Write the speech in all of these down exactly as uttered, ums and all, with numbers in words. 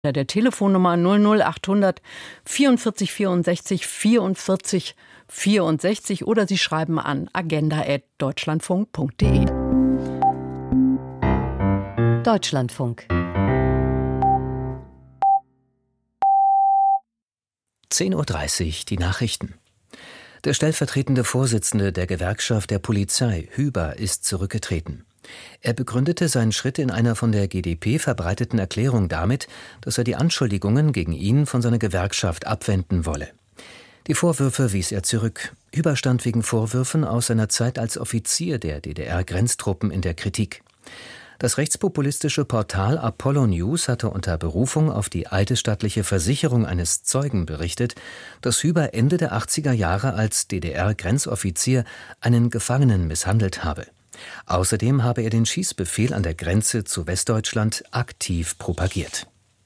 Der Telefonnummer null null achthundert vierundvierzig vierundsechzig vierundvierzig vierundsechzig oder Sie schreiben an agenda at deutschlandfunk punkt de. Deutschlandfunk. zehn Uhr dreißig, die Nachrichten. Der stellvertretende Vorsitzende der Gewerkschaft der Polizei, Hüber, ist zurückgetreten. Er begründete seinen Schritt in einer von der G d P verbreiteten Erklärung damit, dass er die Anschuldigungen gegen ihn von seiner Gewerkschaft abwenden wolle. Die Vorwürfe wies er zurück. Hüber stand wegen Vorwürfen aus seiner Zeit als Offizier der D D R-Grenztruppen in der Kritik. Das rechtspopulistische Portal Apollo News hatte unter Berufung auf die eidesstattliche Versicherung eines Zeugen berichtet, dass Hüber Ende der achtziger Jahre als D D R-Grenzoffizier einen Gefangenen misshandelt habe. Außerdem habe er den Schießbefehl an der Grenze zu Westdeutschland aktiv propagiert.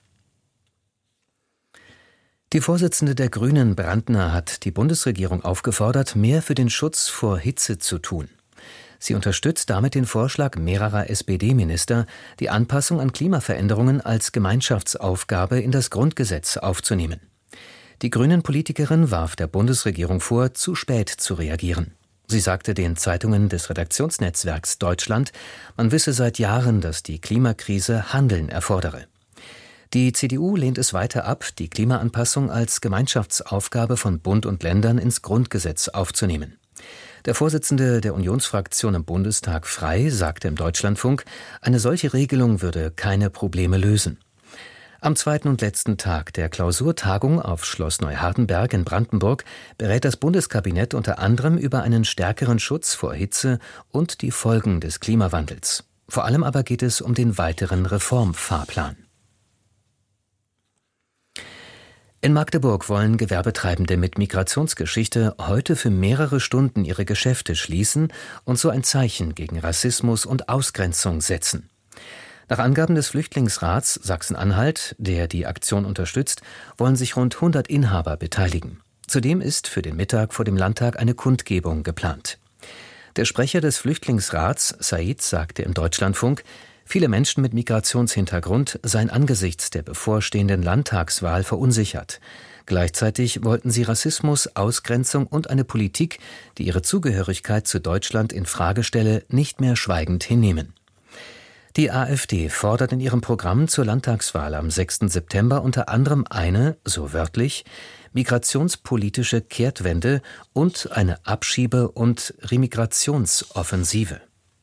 Die Vorsitzende der Grünen, Brandner, hat die Bundesregierung aufgefordert, mehr für den Schutz vor Hitze zu tun. Sie unterstützt damit den Vorschlag mehrerer S P D-Minister, die Anpassung an Klimaveränderungen als Gemeinschaftsaufgabe in das Grundgesetz aufzunehmen. Die Grünen-Politikerin warf der Bundesregierung vor, zu spät zu reagieren. Sie sagte den Zeitungen des Redaktionsnetzwerks Deutschland, man wisse seit Jahren, dass die Klimakrise Handeln erfordere. Die C D U lehnt es weiter ab, die Klimaanpassung als Gemeinschaftsaufgabe von Bund und Ländern ins Grundgesetz aufzunehmen. Der Vorsitzende der Unionsfraktion im Bundestag, Frey, sagte im Deutschlandfunk, eine solche Regelung würde keine Probleme lösen. Am zweiten und letzten Tag der Klausurtagung auf Schloss Neuhardenberg in Brandenburg berät das Bundeskabinett unter anderem über einen stärkeren Schutz vor Hitze und die Folgen des Klimawandels. Vor allem aber geht es um den weiteren Reformfahrplan. In Magdeburg wollen Gewerbetreibende mit Migrationsgeschichte heute für mehrere Stunden ihre Geschäfte schließen und so ein Zeichen gegen Rassismus und Ausgrenzung setzen. Nach Angaben des Flüchtlingsrats Sachsen-Anhalt, der die Aktion unterstützt, wollen sich rund hundert Inhaber beteiligen. Zudem ist für den Mittag vor dem Landtag eine Kundgebung geplant. Der Sprecher des Flüchtlingsrats, Said, sagte im Deutschlandfunk, viele Menschen mit Migrationshintergrund seien angesichts der bevorstehenden Landtagswahl verunsichert. Gleichzeitig wollten sie Rassismus, Ausgrenzung und eine Politik, die ihre Zugehörigkeit zu Deutschland in Frage stelle, nicht mehr schweigend hinnehmen. Die AfD fordert in ihrem Programm zur Landtagswahl am sechsten September unter anderem eine, so wörtlich, migrationspolitische Kehrtwende und eine Abschiebe- und Remigrationsoffensive.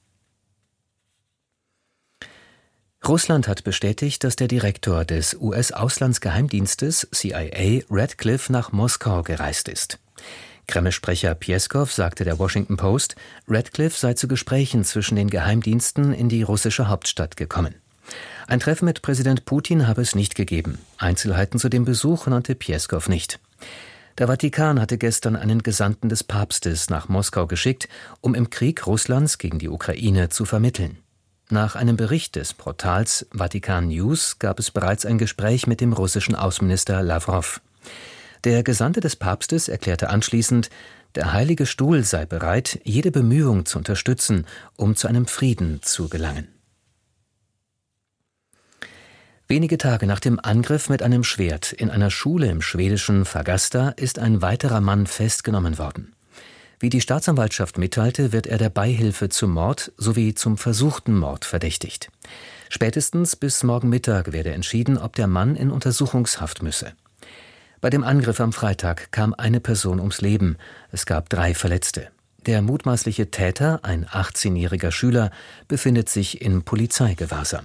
Russland hat bestätigt, dass der Direktor des U S-Auslandsgeheimdienstes C I A, Radcliffe, nach Moskau gereist ist. Kreml-Sprecher Pjeskow sagte der Washington Post, Radcliffe sei zu Gesprächen zwischen den Geheimdiensten in die russische Hauptstadt gekommen. Ein Treffen mit Präsident Putin habe es nicht gegeben. Einzelheiten zu dem Besuch nannte Pjeskow nicht. Der Vatikan hatte gestern einen Gesandten des Papstes nach Moskau geschickt, um im Krieg Russlands gegen die Ukraine zu vermitteln. Nach einem Bericht des Portals Vatikan News gab es bereits ein Gespräch mit dem russischen Außenminister Lawrow. Der Gesandte des Papstes erklärte anschließend, der Heilige Stuhl sei bereit, jede Bemühung zu unterstützen, um zu einem Frieden zu gelangen. Wenige Tage nach dem Angriff mit einem Schwert in einer Schule im schwedischen Fagasta ist ein weiterer Mann festgenommen worden. Wie die Staatsanwaltschaft mitteilte, wird er der Beihilfe zum Mord sowie zum versuchten Mord verdächtigt. Spätestens bis morgen Mittag werde entschieden, ob der Mann in Untersuchungshaft müsse. Bei dem Angriff am Freitag kam eine Person ums Leben. Es gab drei Verletzte. Der mutmaßliche Täter, ein achtzehnjähriger Schüler, befindet sich in Polizeigewahrsam.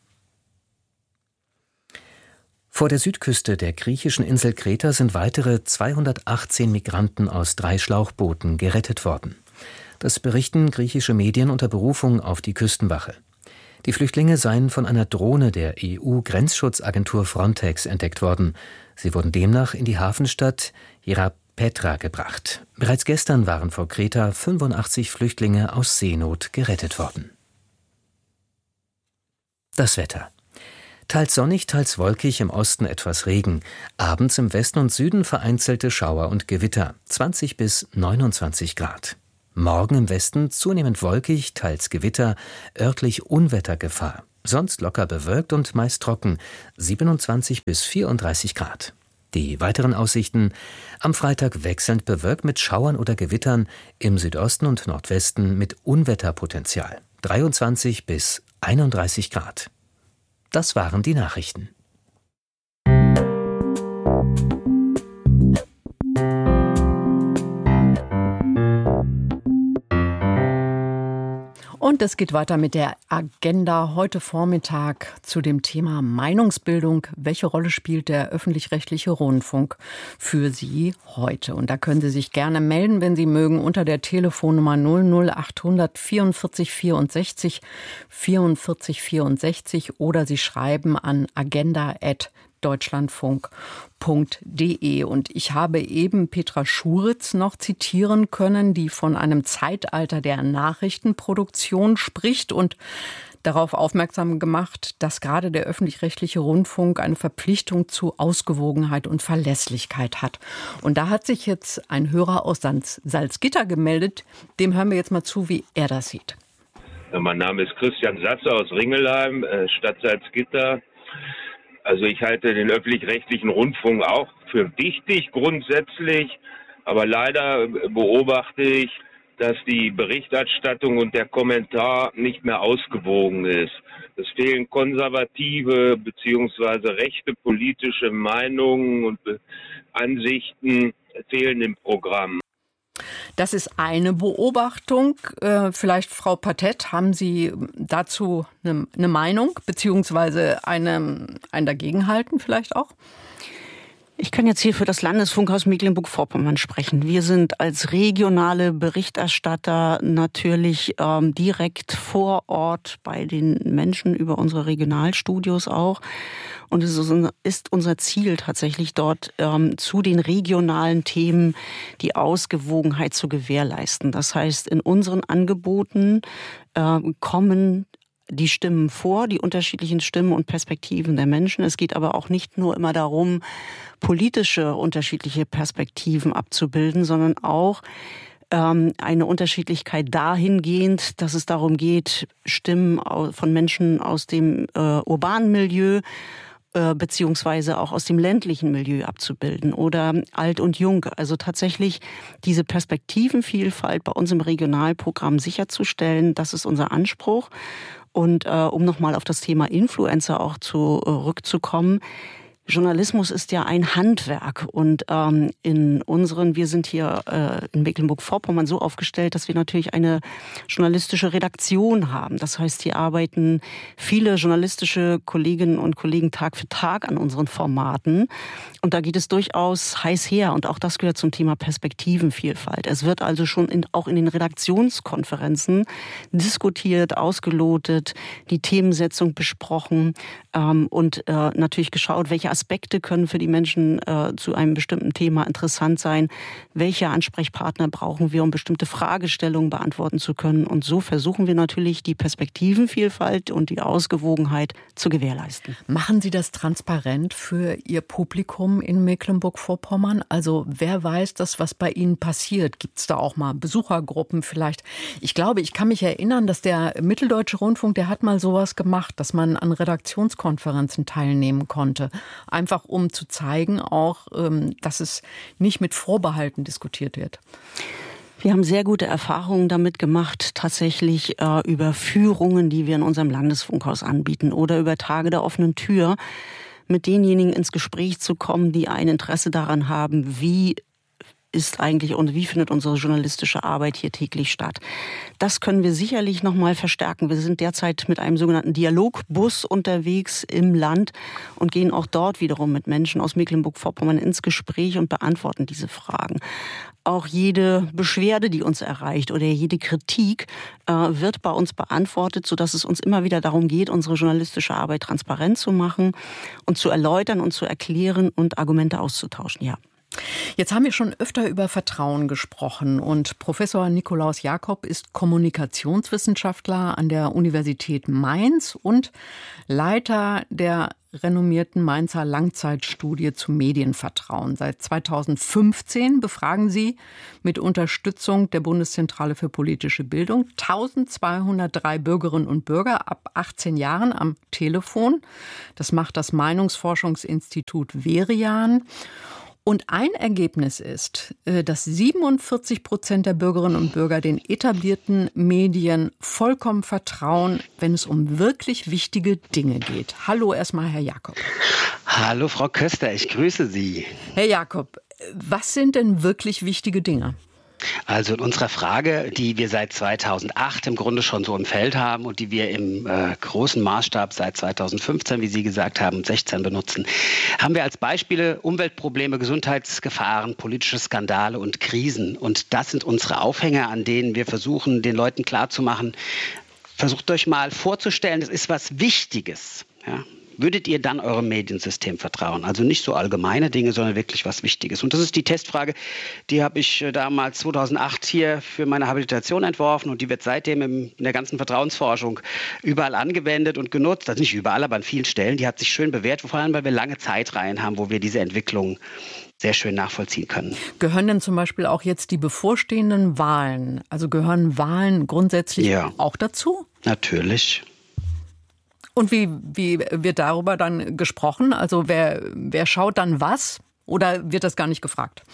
Vor der Südküste der griechischen Insel Kreta sind weitere zweihundertachtzehn Migranten aus drei Schlauchbooten gerettet worden. Das berichten griechische Medien unter Berufung auf die Küstenwache. Die Flüchtlinge seien von einer Drohne der E U-Grenzschutzagentur Frontex entdeckt worden. Sie wurden demnach in die Hafenstadt Ierapetra gebracht. Bereits gestern waren vor Kreta fünfundachtzig Flüchtlinge aus Seenot gerettet worden. Das Wetter. Teils sonnig, teils wolkig, im Osten etwas Regen. Abends im Westen und Süden vereinzelte Schauer und Gewitter. zwanzig bis neunundzwanzig Grad. Morgen im Westen zunehmend wolkig, teils Gewitter, örtlich Unwettergefahr. Sonst locker bewölkt und meist trocken, siebenundzwanzig bis vierunddreißig Grad. Die weiteren Aussichten: am Freitag wechselnd bewölkt mit Schauern oder Gewittern, im Südosten und Nordwesten mit Unwetterpotenzial, dreiundzwanzig bis einunddreißig Grad. Das waren die Nachrichten. Und es geht weiter mit der Agenda heute Vormittag zu dem Thema Meinungsbildung. Welche Rolle spielt der öffentlich-rechtliche Rundfunk für Sie heute? Und da können Sie sich gerne melden, wenn Sie mögen, unter der Telefonnummer null null achthundert vierundvierzig vierundsechzig vierundvierzig vierundsechzig oder Sie schreiben an agenda at deutschlandfunk punkt de. Und ich habe eben Petra Schuritz noch zitieren können, die von einem Zeitalter der Nachrichtenproduktion spricht und darauf aufmerksam gemacht, dass gerade der öffentlich-rechtliche Rundfunk eine Verpflichtung zu Ausgewogenheit und Verlässlichkeit hat. Und da hat sich jetzt ein Hörer aus Salzgitter gemeldet. Dem hören wir jetzt mal zu, wie er das sieht. Ja, mein Name ist Christian Satzer aus Ringelheim, äh, Stadt Salzgitter. Also ich halte den öffentlich-rechtlichen Rundfunk auch für wichtig grundsätzlich, aber leider beobachte ich, dass die Berichterstattung und der Kommentar nicht mehr ausgewogen ist. Es fehlen konservative bzw. rechte politische Meinungen und Ansichten fehlen im Programm. Das ist eine Beobachtung. Vielleicht, Frau Patett, haben Sie dazu eine, eine Meinung, beziehungsweise eine, ein Dagegenhalten vielleicht auch? Ich kann jetzt hier für das Landesfunkhaus Mecklenburg-Vorpommern sprechen. Wir sind als regionale Berichterstatter natürlich ähm, direkt vor Ort bei den Menschen über unsere Regionalstudios auch. Und es ist unser Ziel tatsächlich dort ähm, zu den regionalen Themen die Ausgewogenheit zu gewährleisten. Das heißt, in unseren Angeboten äh, kommen die Stimmen vor, die unterschiedlichen Stimmen und Perspektiven der Menschen. Es geht aber auch nicht nur immer darum, politische unterschiedliche Perspektiven abzubilden, sondern auch ähm, eine Unterschiedlichkeit dahingehend, dass es darum geht, Stimmen von Menschen aus dem äh, urbanen Milieu äh, beziehungsweise auch aus dem ländlichen Milieu abzubilden oder alt und jung. Also tatsächlich diese Perspektivenvielfalt bei uns im Regionalprogramm sicherzustellen, das ist unser Anspruch. Und äh, um nochmal auf das Thema Influencer auch zurückzukommen, Journalismus ist ja ein Handwerk und ähm, in unseren, wir sind hier äh, in Mecklenburg-Vorpommern so aufgestellt, dass wir natürlich eine journalistische Redaktion haben. Das heißt, hier arbeiten viele journalistische Kolleginnen und Kollegen Tag für Tag an unseren Formaten und da geht es durchaus heiß her und auch das gehört zum Thema Perspektivenvielfalt. Es wird also schon in, auch in den Redaktionskonferenzen diskutiert, ausgelotet, die Themensetzung besprochen ähm, und äh, natürlich geschaut, welche Aspekte können für die Menschen äh, zu einem bestimmten Thema interessant sein? Welche Ansprechpartner brauchen wir, um bestimmte Fragestellungen beantworten zu können? Und so versuchen wir natürlich, die Perspektivenvielfalt und die Ausgewogenheit zu gewährleisten. Machen Sie das transparent für Ihr Publikum in Mecklenburg-Vorpommern? Also wer weiß das, was bei Ihnen passiert? Gibt es da auch mal Besuchergruppen vielleicht? Ich glaube, ich kann mich erinnern, dass der Mitteldeutsche Rundfunk, der hat mal sowas gemacht, dass man an Redaktionskonferenzen teilnehmen konnte. Einfach um zu zeigen auch, dass es nicht mit Vorbehalten diskutiert wird. Wir haben sehr gute Erfahrungen damit gemacht, tatsächlich äh, über Führungen, die wir in unserem Landesfunkhaus anbieten oder über Tage der offenen Tür, mit denjenigen ins Gespräch zu kommen, die ein Interesse daran haben, wie ist eigentlich und wie findet unsere journalistische Arbeit hier täglich statt. Das können wir sicherlich noch mal verstärken. Wir sind derzeit mit einem sogenannten Dialogbus unterwegs im Land und gehen auch dort wiederum mit Menschen aus Mecklenburg-Vorpommern ins Gespräch und beantworten diese Fragen. Auch jede Beschwerde, die uns erreicht oder jede Kritik äh, wird bei uns beantwortet, sodass es uns immer wieder darum geht, unsere journalistische Arbeit transparent zu machen und zu erläutern und zu erklären und Argumente auszutauschen. Ja. Jetzt haben wir schon öfter über Vertrauen gesprochen und Professor Nikolaus Jakob ist Kommunikationswissenschaftler an der Universität Mainz und Leiter der renommierten Mainzer Langzeitstudie zu Medienvertrauen. Seit zweitausendfünfzehn befragen Sie mit Unterstützung der Bundeszentrale für politische Bildung eintausendzweihundertdrei Bürgerinnen und Bürger ab achtzehn Jahren am Telefon. Das macht das Meinungsforschungsinstitut Verian. Und ein Ergebnis ist, dass siebenundvierzig Prozent der Bürgerinnen und Bürger den etablierten Medien vollkommen vertrauen, wenn es um wirklich wichtige Dinge geht. Hallo erstmal, Herr Jakob. Hallo, Frau Köster, ich grüße Sie. Herr Jakob, was sind denn wirklich wichtige Dinge? Also in unserer Frage, die wir seit zweitausendacht im Grunde schon so im Feld haben und die wir im äh, großen Maßstab seit zweitausendfünfzehn, wie Sie gesagt haben, und sechzehn benutzen, haben wir als Beispiele Umweltprobleme, Gesundheitsgefahren, politische Skandale und Krisen. Und das sind unsere Aufhänger, an denen wir versuchen, den Leuten klarzumachen, versucht euch mal vorzustellen, das ist was Wichtiges, ja. Würdet ihr dann eurem Mediensystem vertrauen? Also nicht so allgemeine Dinge, sondern wirklich was Wichtiges. Und das ist die Testfrage, die habe ich damals zweitausendacht hier für meine Habilitation entworfen und die wird seitdem in der ganzen Vertrauensforschung überall angewendet und genutzt. Also nicht überall, aber an vielen Stellen. Die hat sich schön bewährt, vor allem, weil wir lange Zeitreihen haben, wo wir diese Entwicklung sehr schön nachvollziehen können. Gehören denn zum Beispiel auch jetzt die bevorstehenden Wahlen, also gehören Wahlen grundsätzlich ja auch dazu? Natürlich. Und wie, wie wird darüber dann gesprochen? Also wer, wer schaut dann was? Oder wird das gar nicht gefragt?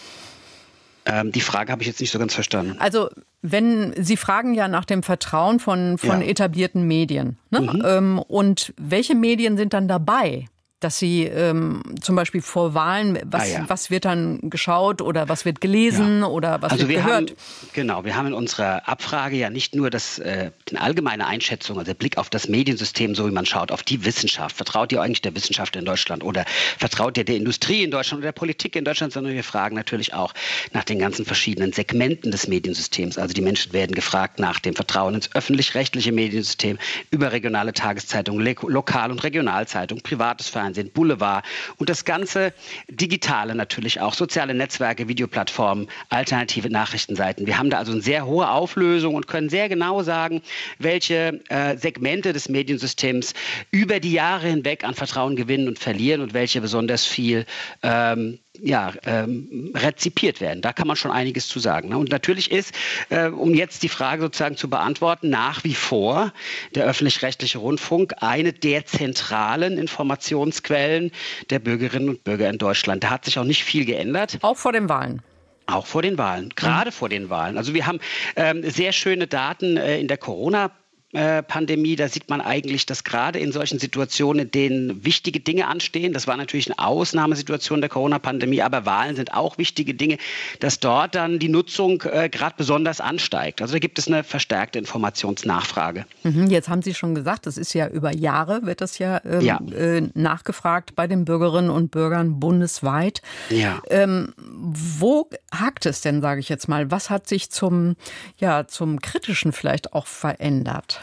Ähm, die Frage habe ich jetzt nicht so ganz verstanden. Also wenn Sie fragen ja nach dem Vertrauen von, von ja. etablierten Medien. Ne? Mhm. Ähm, und welche Medien sind dann dabei? Dass Sie ähm, zum Beispiel vor Wahlen, was, ah, ja. was wird dann geschaut oder was wird gelesen ja. oder was also wird wir gehört? Haben, genau, wir haben in unserer Abfrage ja nicht nur das, äh, die allgemeine Einschätzung, also der Blick auf das Mediensystem, so wie man schaut, auf die Wissenschaft. Vertraut ihr eigentlich der Wissenschaft in Deutschland oder vertraut ihr der Industrie in Deutschland oder der Politik in Deutschland, sondern wir fragen natürlich auch nach den ganzen verschiedenen Segmenten des Mediensystems. Also die Menschen werden gefragt nach dem Vertrauen ins öffentlich-rechtliche Mediensystem, über regionale Tageszeitungen, Lokal- und Regionalzeitungen, privates Fernsehen, Boulevard und das ganze Digitale natürlich auch, soziale Netzwerke, Videoplattformen, alternative Nachrichtenseiten. Wir haben da also eine sehr hohe Auflösung und können sehr genau sagen, welche äh, Segmente des Mediensystems über die Jahre hinweg an Vertrauen gewinnen und verlieren und welche besonders viel ähm, ja, ähm, rezipiert werden. Da kann man schon einiges zu sagen. Ne? Und natürlich ist, äh, um jetzt die Frage sozusagen zu beantworten, nach wie vor der öffentlich-rechtliche Rundfunk eine der zentralen Informationsquellen der Bürgerinnen und Bürger in Deutschland. Da hat sich auch nicht viel geändert. Auch vor den Wahlen. Auch vor den Wahlen, gerade mhm. vor den Wahlen. Also wir haben ähm, sehr schöne Daten äh, in der Corona- Pandemie, da sieht man eigentlich, dass gerade in solchen Situationen, in denen wichtige Dinge anstehen, das war natürlich eine Ausnahmesituation der Corona-Pandemie, aber Wahlen sind auch wichtige Dinge, dass dort dann die Nutzung äh, gerade besonders ansteigt. Also da gibt es eine verstärkte Informationsnachfrage. Mhm, jetzt haben Sie schon gesagt, das ist ja über Jahre, wird das ja, ähm, ja. Äh, nachgefragt bei den Bürgerinnen und Bürgern bundesweit. Ja. Ähm, wo hakt es denn, sage ich jetzt mal? Was hat sich zum, ja, zum Kritischen vielleicht auch verändert?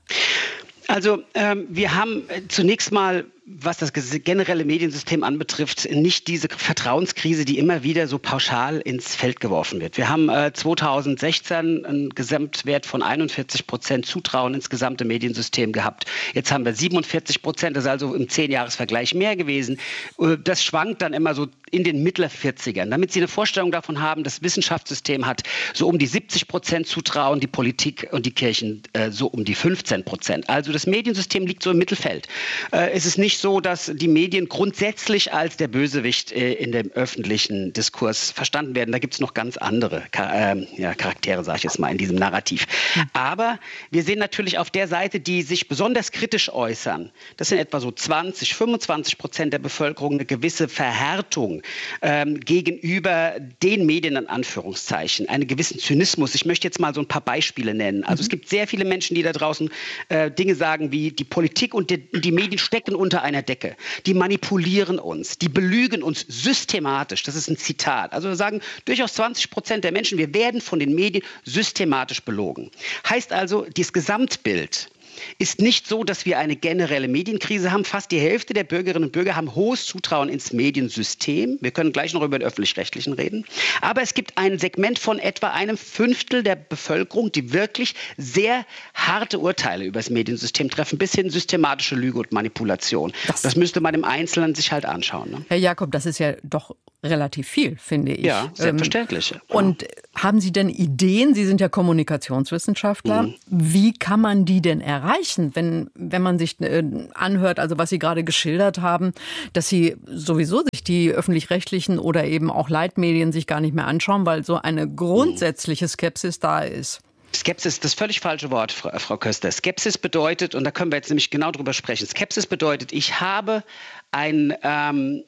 Also ähm, wir haben zunächst mal, was das generelle Mediensystem anbetrifft, nicht diese Vertrauenskrise, die immer wieder so pauschal ins Feld geworfen wird. Wir haben äh, zweitausendsechzehn einen Gesamtwert von einundvierzig Prozent Zutrauen ins gesamte Mediensystem gehabt. Jetzt haben wir siebenundvierzig Prozent, das ist also im Zehn-Jahres-Vergleich mehr gewesen. Das schwankt dann immer so in den Mittler-vierzigern. Damit Sie eine Vorstellung davon haben, das Wissenschaftssystem hat so um die siebzig Prozent Zutrauen, die Politik und die Kirchen äh, so um die fünfzehn Prozent. Also das Mediensystem liegt so im Mittelfeld. Äh, es ist nicht so, dass die Medien grundsätzlich als der Bösewicht äh, in dem öffentlichen Diskurs verstanden werden. Da gibt es noch ganz andere Char- äh, ja, Charaktere, sage ich jetzt mal, in diesem Narrativ. Aber wir sehen natürlich auf der Seite, die sich besonders kritisch äußern, das sind etwa so zwanzig, fünfundzwanzig Prozent der Bevölkerung, eine gewisse Verhärtung ähm, gegenüber den Medien, in Anführungszeichen, einen gewissen Zynismus. Ich möchte jetzt mal so ein paar Beispiele nennen. Also mhm. es gibt sehr viele Menschen, die da draußen äh, Dinge sagen wie, die Politik und die, die Medien stecken unter einer Decke. Die manipulieren uns, die belügen uns systematisch. Das ist ein Zitat. Also wir sagen durchaus zwanzig Prozent der Menschen, wir werden von den Medien systematisch belogen. Heißt also, dieses Gesamtbild ist nicht so, dass wir eine generelle Medienkrise haben. Fast die Hälfte der Bürgerinnen und Bürger haben hohes Zutrauen ins Mediensystem. Wir können gleich noch über den Öffentlich-Rechtlichen reden. Aber es gibt ein Segment von etwa einem Fünftel der Bevölkerung, die wirklich sehr harte Urteile über das Mediensystem treffen, bis hin systematische Lüge und Manipulation. Das, das müsste man im Einzelnen sich halt anschauen. Ne? Herr Jakob, das ist ja doch relativ viel, finde ich. Ja, selbstverständlich. Ähm, und haben Sie denn Ideen? Sie sind ja Kommunikationswissenschaftler. Mhm. Wie kann man die denn erreichen, wenn, wenn man sich äh, anhört, also was Sie gerade geschildert haben, dass Sie sowieso sich die öffentlich-rechtlichen oder eben auch Leitmedien sich gar nicht mehr anschauen, weil so eine grundsätzliche Skepsis da ist? Skepsis, das völlig falsche Wort, Frau, Frau Köster. Skepsis bedeutet, und da können wir jetzt nämlich genau drüber sprechen, Skepsis bedeutet, ich habe ein ähm,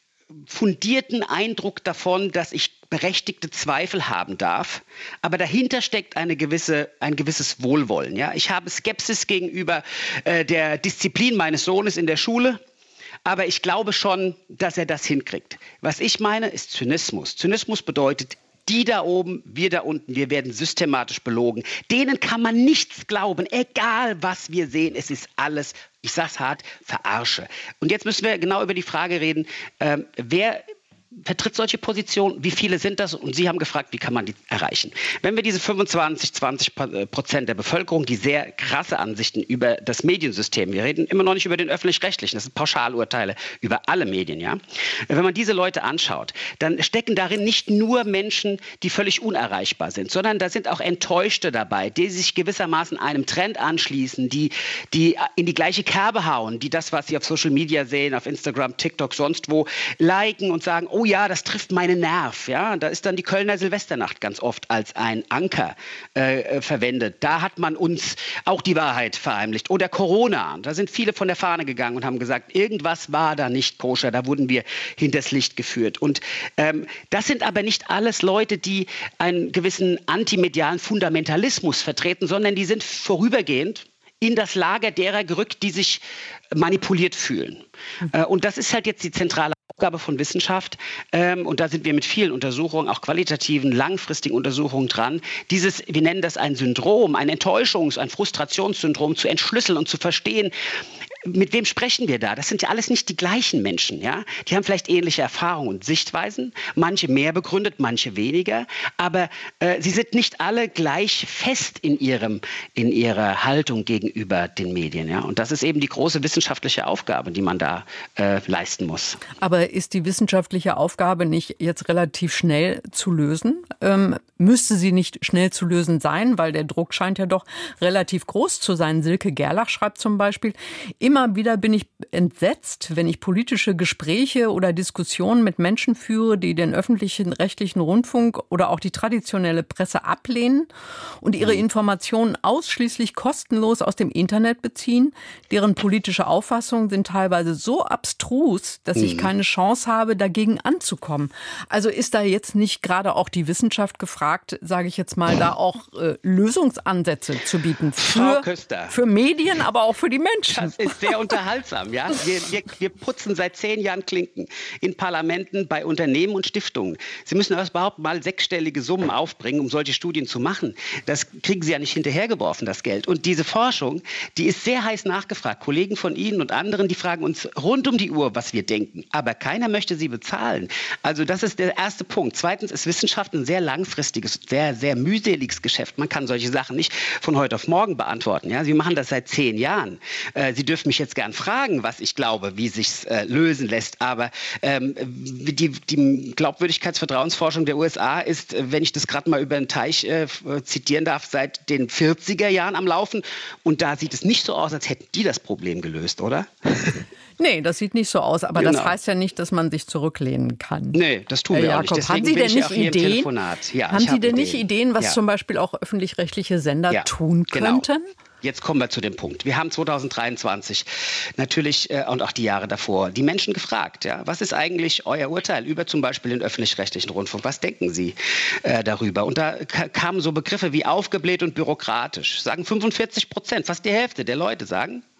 fundierten Eindruck davon, dass ich berechtigte Zweifel haben darf, aber dahinter steckt eine gewisse, ein gewisses Wohlwollen. Ja? Ich habe Skepsis gegenüber äh, der Disziplin meines Sohnes in der Schule, aber ich glaube schon, dass er das hinkriegt. Was ich meine, ist Zynismus. Zynismus bedeutet, die da oben, wir da unten, wir werden systematisch belogen. Denen kann man nichts glauben, egal was wir sehen. Es ist alles, ich sag's hart, Verarsche. Und jetzt müssen wir genau über die Frage reden, ähm, wer vertritt solche Positionen, wie viele sind das? Und Sie haben gefragt, wie kann man die erreichen? Wenn wir diese fünfundzwanzig, zwanzig Prozent der Bevölkerung, die sehr krasse Ansichten über das Mediensystem, wir reden immer noch nicht über den Öffentlich-Rechtlichen, das sind Pauschalurteile über alle Medien, ja. Wenn man diese Leute anschaut, dann stecken darin nicht nur Menschen, die völlig unerreichbar sind, sondern da sind auch Enttäuschte dabei, die sich gewissermaßen einem Trend anschließen, die, die in die gleiche Kerbe hauen, die das, was sie auf Social Media sehen, auf Instagram, TikTok, sonst wo, liken und sagen, oh ja, das trifft meinen Nerv. Ja? Da ist dann die Kölner Silvesternacht ganz oft als ein Anker äh, verwendet. Da hat man uns auch die Wahrheit verheimlicht. Oder Corona. Da sind viele von der Fahne gegangen und haben gesagt, irgendwas war da nicht koscher. Da wurden wir hinters Licht geführt. Und ähm, das sind aber nicht alles Leute, die einen gewissen antimedialen Fundamentalismus vertreten, sondern die sind vorübergehend in das Lager derer gerückt, die sich manipuliert fühlen. Mhm. Und das ist halt jetzt die zentrale Aufgabe von Wissenschaft. Und da sind wir mit vielen Untersuchungen, auch qualitativen, langfristigen Untersuchungen dran, dieses, wir nennen das ein Syndrom, ein Enttäuschungs-, ein Frustrationssyndrom zu entschlüsseln und zu verstehen, mit wem sprechen wir da? Das sind ja alles nicht die gleichen Menschen. Ja? Die haben vielleicht ähnliche Erfahrungen und Sichtweisen, manche mehr begründet, manche weniger, aber äh, sie sind nicht alle gleich fest in, ihrem, in ihrer Haltung gegenüber den Medien. Ja? Und das ist eben die große wissenschaftliche Aufgabe, die man da äh, leisten muss. Aber ist die wissenschaftliche Aufgabe nicht jetzt relativ schnell zu lösen? Ähm, müsste sie nicht schnell zu lösen sein, weil der Druck scheint ja doch relativ groß zu sein. Silke Gerlach schreibt zum Beispiel, immer wieder bin ich entsetzt, wenn ich politische Gespräche oder Diskussionen mit Menschen führe, die den öffentlichen rechtlichen Rundfunk oder auch die traditionelle Presse ablehnen und ihre Informationen ausschließlich kostenlos aus dem Internet beziehen. Deren politische Auffassungen sind teilweise so abstrus, dass ich keine Chance habe, dagegen anzukommen. Also ist da jetzt nicht gerade auch die Wissenschaft gefragt, sage ich jetzt mal, da auch äh, Lösungsansätze zu bieten für, für Medien, aber auch für die Menschen? Das ist sehr unterhaltsam. Ja? Wir, wir, wir putzen seit zehn Jahren Klinken in Parlamenten, bei Unternehmen und Stiftungen. Sie müssen erst überhaupt mal sechsstellige Summen aufbringen, um solche Studien zu machen. Das kriegen Sie ja nicht hinterhergeworfen, das Geld. Und diese Forschung, die ist sehr heiß nachgefragt. Kollegen von Ihnen und anderen, die fragen uns rund um die Uhr, was wir denken. Aber keiner möchte sie bezahlen. Also das ist der erste Punkt. Zweitens ist Wissenschaft ein sehr langfristiges, sehr, sehr mühseliges Geschäft. Man kann solche Sachen nicht von heute auf morgen beantworten. Ja? Sie machen das seit zehn Jahren. Äh, Sie dürfen mich jetzt gern fragen, was ich glaube, wie sich's äh, lösen lässt. Aber ähm, die, die Glaubwürdigkeitsvertrauensforschung der U S A ist, wenn ich das gerade mal über den Teich äh, zitieren darf, seit den vierziger Jahren am Laufen. Und da sieht es nicht so aus, als hätten die das Problem gelöst, oder? Nee, das sieht nicht so aus. Aber genau. Das heißt ja nicht, dass man sich zurücklehnen kann. Nee, das tun wir Herr auch nicht. Deswegen haben Sie denn nicht Ideen? Ja, haben Sie hab denn Ideen. nicht Ideen, was ja. zum Beispiel auch öffentlich-rechtliche Sender ja, tun könnten? Genau. Jetzt kommen wir zu dem Punkt. Wir haben zweitausenddreiundzwanzig natürlich äh, und auch die Jahre davor die Menschen gefragt, ja, was ist eigentlich euer Urteil über zum Beispiel den öffentlich-rechtlichen Rundfunk? Was denken Sie äh, darüber? Und da k- kamen so Begriffe wie aufgebläht und bürokratisch. Sagen fünfundvierzig Prozent, fast die Hälfte der Leute sagen,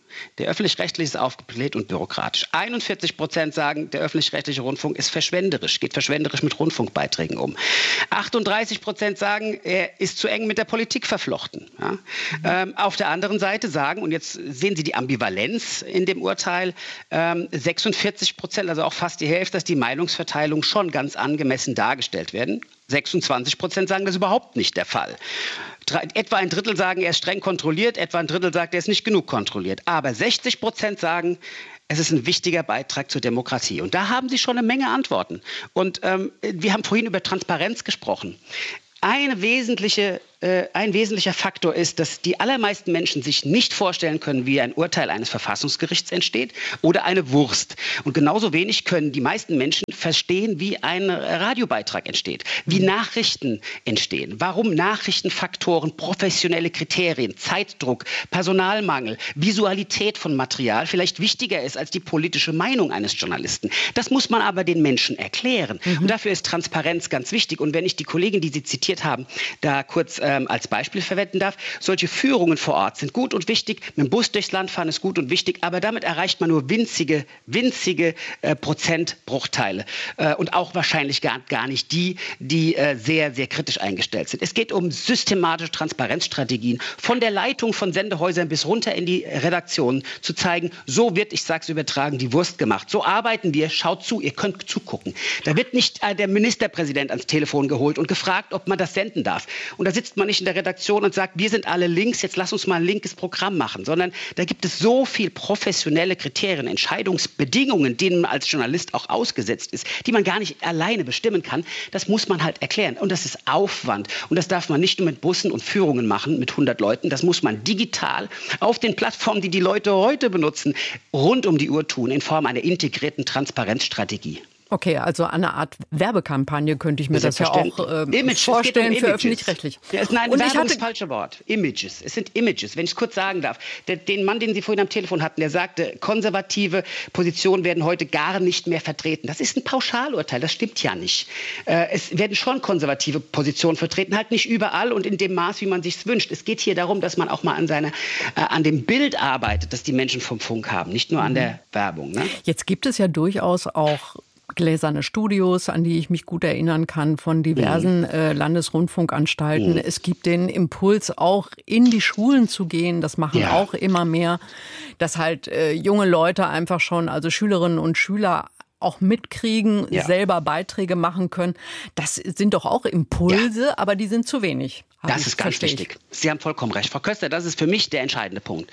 Der öffentlich-rechtliche ist aufgebläht und bürokratisch. einundvierzig Prozent sagen, der öffentlich-rechtliche Rundfunk ist verschwenderisch, geht verschwenderisch mit Rundfunkbeiträgen um. achtunddreißig Prozent sagen, er ist zu eng mit der Politik verflochten. Ja? Mhm. Ähm, auf der anderen Seite sagen, und jetzt sehen Sie die Ambivalenz in dem Urteil, ähm, sechsundvierzig Prozent, also auch fast die Hälfte, dass die Meinungsverteilung schon ganz angemessen dargestellt werden. sechsundzwanzig Prozent sagen, das ist überhaupt nicht der Fall. Drei, etwa ein Drittel sagen, er ist streng kontrolliert, etwa ein Drittel sagt, er ist nicht genug kontrolliert. Aber sechzig Prozent sagen, es ist ein wichtiger Beitrag zur Demokratie. Und da haben Sie schon eine Menge Antworten. Und ähm, wir haben vorhin über Transparenz gesprochen. Eine wesentliche, äh, ein wesentlicher Faktor ist, dass die allermeisten Menschen sich nicht vorstellen können, wie ein Urteil eines Verfassungsgerichts entsteht oder eine Wurst. Und genauso wenig können die meisten Menschen verstehen, wie ein Radiobeitrag entsteht, wie Nachrichten entstehen, warum Nachrichtenfaktoren, professionelle Kriterien, Zeitdruck, Personalmangel, Visualität von Material vielleicht wichtiger ist als die politische Meinung eines Journalisten. Das muss man aber den Menschen erklären. Mhm. Und dafür ist Transparenz ganz wichtig. Und wenn ich die Kollegin, die Sie zitiert haben, da kurz ähm, als Beispiel verwenden darf, solche Führungen vor Ort sind gut und wichtig. Mit dem Bus durchs Land fahren ist gut und wichtig, aber damit erreicht man nur winzige, winzige äh, Prozentbruchteile. Äh, und auch wahrscheinlich gar, gar nicht die, die äh, sehr, sehr kritisch eingestellt sind. Es geht um systematische Transparenzstrategien, von der Leitung von Sendehäusern bis runter in die Redaktionen, zu zeigen, so wird, ich sag's übertragen, die Wurst gemacht. So arbeiten wir, schaut zu, ihr könnt zugucken. Da wird nicht äh, der Ministerpräsident ans Telefon geholt und gefragt, ob man das senden darf. Und da sitzt man nicht in der Redaktion und sagt, wir sind alle links, jetzt lass uns mal ein linkes Programm machen, sondern da gibt es so viel professionelle Kriterien, Entscheidungsbedingungen, denen man als Journalist auch ausgesetzt ist, die man gar nicht alleine bestimmen kann. Das muss man halt erklären. Und das ist Aufwand. Und das darf man nicht nur mit Bussen und Führungen machen, mit hundert Leuten. Das muss man digital auf den Plattformen, die die Leute heute benutzen, rund um die Uhr tun, in Form einer integrierten Transparenzstrategie. Okay, also eine Art Werbekampagne könnte ich mir das ja auch äh, Image, vorstellen um für öffentlich-rechtlich. Ja, nein, und Werbung ist das falsche Wort. Images. Es sind Images, wenn ich es kurz sagen darf. Der, den Mann, den Sie vorhin am Telefon hatten, der sagte, konservative Positionen werden heute gar nicht mehr vertreten. Das ist ein Pauschalurteil, das stimmt ja nicht. Äh, es werden schon konservative Positionen vertreten, halt nicht überall und in dem Maß, wie man sich es wünscht. Es geht hier darum, dass man auch mal an, seiner, äh, an dem Bild arbeitet, das die Menschen vom Funk haben, nicht nur an der Werbung. Ne? Jetzt gibt es ja durchaus auch gläserne Studios, an die ich mich gut erinnern kann, von diversen mhm. äh, Landesrundfunkanstalten. Mhm. Es gibt den Impuls, auch in die Schulen zu gehen. Das machen ja. auch immer mehr, dass halt äh, junge Leute einfach schon, also Schülerinnen und Schüler, auch mitkriegen, ja. selber Beiträge machen können. Das sind doch auch Impulse, ja. aber die sind zu wenig. Das ist ganz wichtig. Sie haben vollkommen recht, Frau Köster. Das ist für mich der entscheidende Punkt.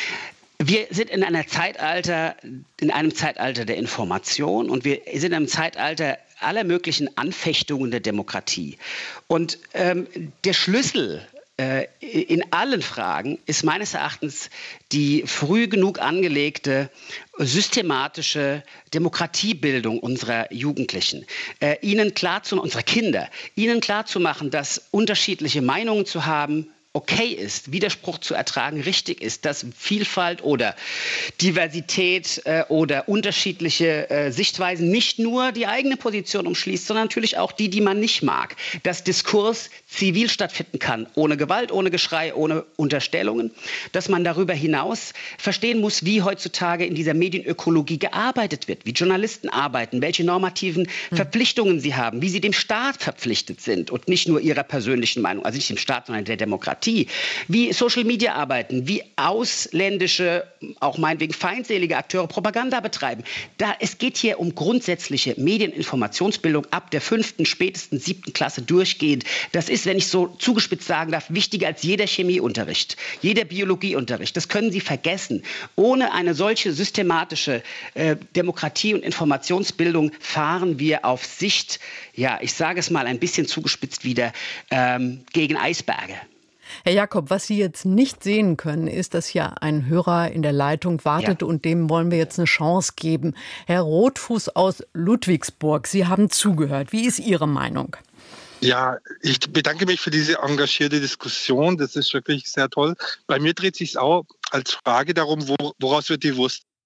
Wir sind in einer Zeitalter, in einem Zeitalter der Information und wir sind in einem Zeitalter aller möglichen Anfechtungen der Demokratie. Und ähm, der Schlüssel äh, in allen Fragen ist meines Erachtens die früh genug angelegte systematische Demokratiebildung unserer Jugendlichen. Äh, ihnen klar zu, unserer Kinder, ihnen klarzumachen, dass unterschiedliche Meinungen zu haben okay ist, Widerspruch zu ertragen richtig ist, dass Vielfalt oder Diversität äh, oder unterschiedliche äh, Sichtweisen nicht nur die eigene Position umschließt, sondern natürlich auch die, die man nicht mag. Dass Diskurs zivil stattfinden kann, ohne Gewalt, ohne Geschrei, ohne Unterstellungen. Dass man darüber hinaus verstehen muss, wie heutzutage in dieser Medienökologie gearbeitet wird, wie Journalisten arbeiten, welche normativen hm. Verpflichtungen sie haben, wie sie dem Staat verpflichtet sind und nicht nur ihrer persönlichen Meinung, also nicht dem Staat, sondern der Demokratie. Wie Social Media arbeiten, wie ausländische, auch meinetwegen feindselige Akteure Propaganda betreiben. Da, es geht hier um grundsätzliche Medieninformationsbildung ab der fünften, spätestens siebten Klasse durchgehend. Das ist, wenn ich so zugespitzt sagen darf, wichtiger als jeder Chemieunterricht, jeder Biologieunterricht. Das können Sie vergessen. Ohne eine solche systematische äh, Demokratie- und Informationsbildung fahren wir auf Sicht, ja, ich sage es mal ein bisschen zugespitzt wieder, ähm, gegen Eisberge. Herr Jakob, was Sie jetzt nicht sehen können, ist, dass hier ein Hörer in der Leitung wartet ja. und dem wollen wir jetzt eine Chance geben. Herr Rotfuß aus Ludwigsburg, Sie haben zugehört. Wie ist Ihre Meinung? Ja, ich bedanke mich für diese engagierte Diskussion. Das ist wirklich sehr toll. Bei mir dreht sich es auch als Frage darum, wo, woraus wird die Wurst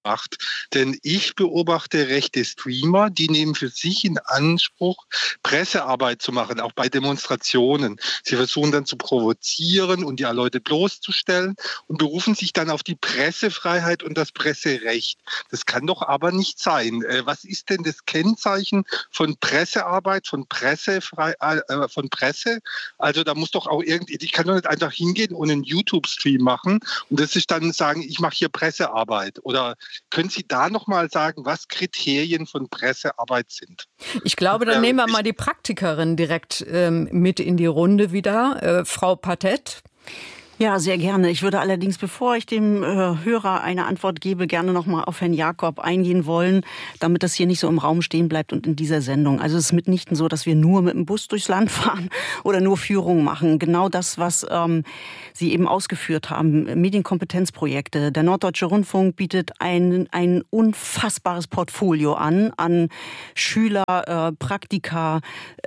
macht. Denn ich beobachte rechte Streamer, die nehmen für sich in Anspruch, Pressearbeit zu machen, auch bei Demonstrationen. Sie versuchen dann zu provozieren und die Leute bloßzustellen und berufen sich dann auf die Pressefreiheit und das Presserecht. Das kann doch aber nicht sein. Was ist denn das Kennzeichen von Pressearbeit, von Pressefrei, äh, von Presse? Also da muss doch auch irgendwie, ich kann doch nicht einfach hingehen und einen YouTube-Stream machen und das ist dann sagen, ich mache hier Pressearbeit. Oder können Sie da nochmal sagen, was Kriterien von Pressearbeit sind? Ich glaube, dann nehmen wir mal die Praktikerin direkt ähm, mit in die Runde wieder. Äh, Frau Patett. Ja, sehr gerne. Ich würde allerdings, bevor ich dem äh, Hörer eine Antwort gebe, gerne noch mal auf Herrn Jakob eingehen wollen, damit das hier nicht so im Raum stehen bleibt und in dieser Sendung. Also es ist mitnichten so, dass wir nur mit dem Bus durchs Land fahren oder nur Führungen machen. Genau das, was ähm, Sie eben ausgeführt haben, Medienkompetenzprojekte. Der Norddeutsche Rundfunk bietet ein, ein unfassbares Portfolio an, an Schüler, äh, Praktika,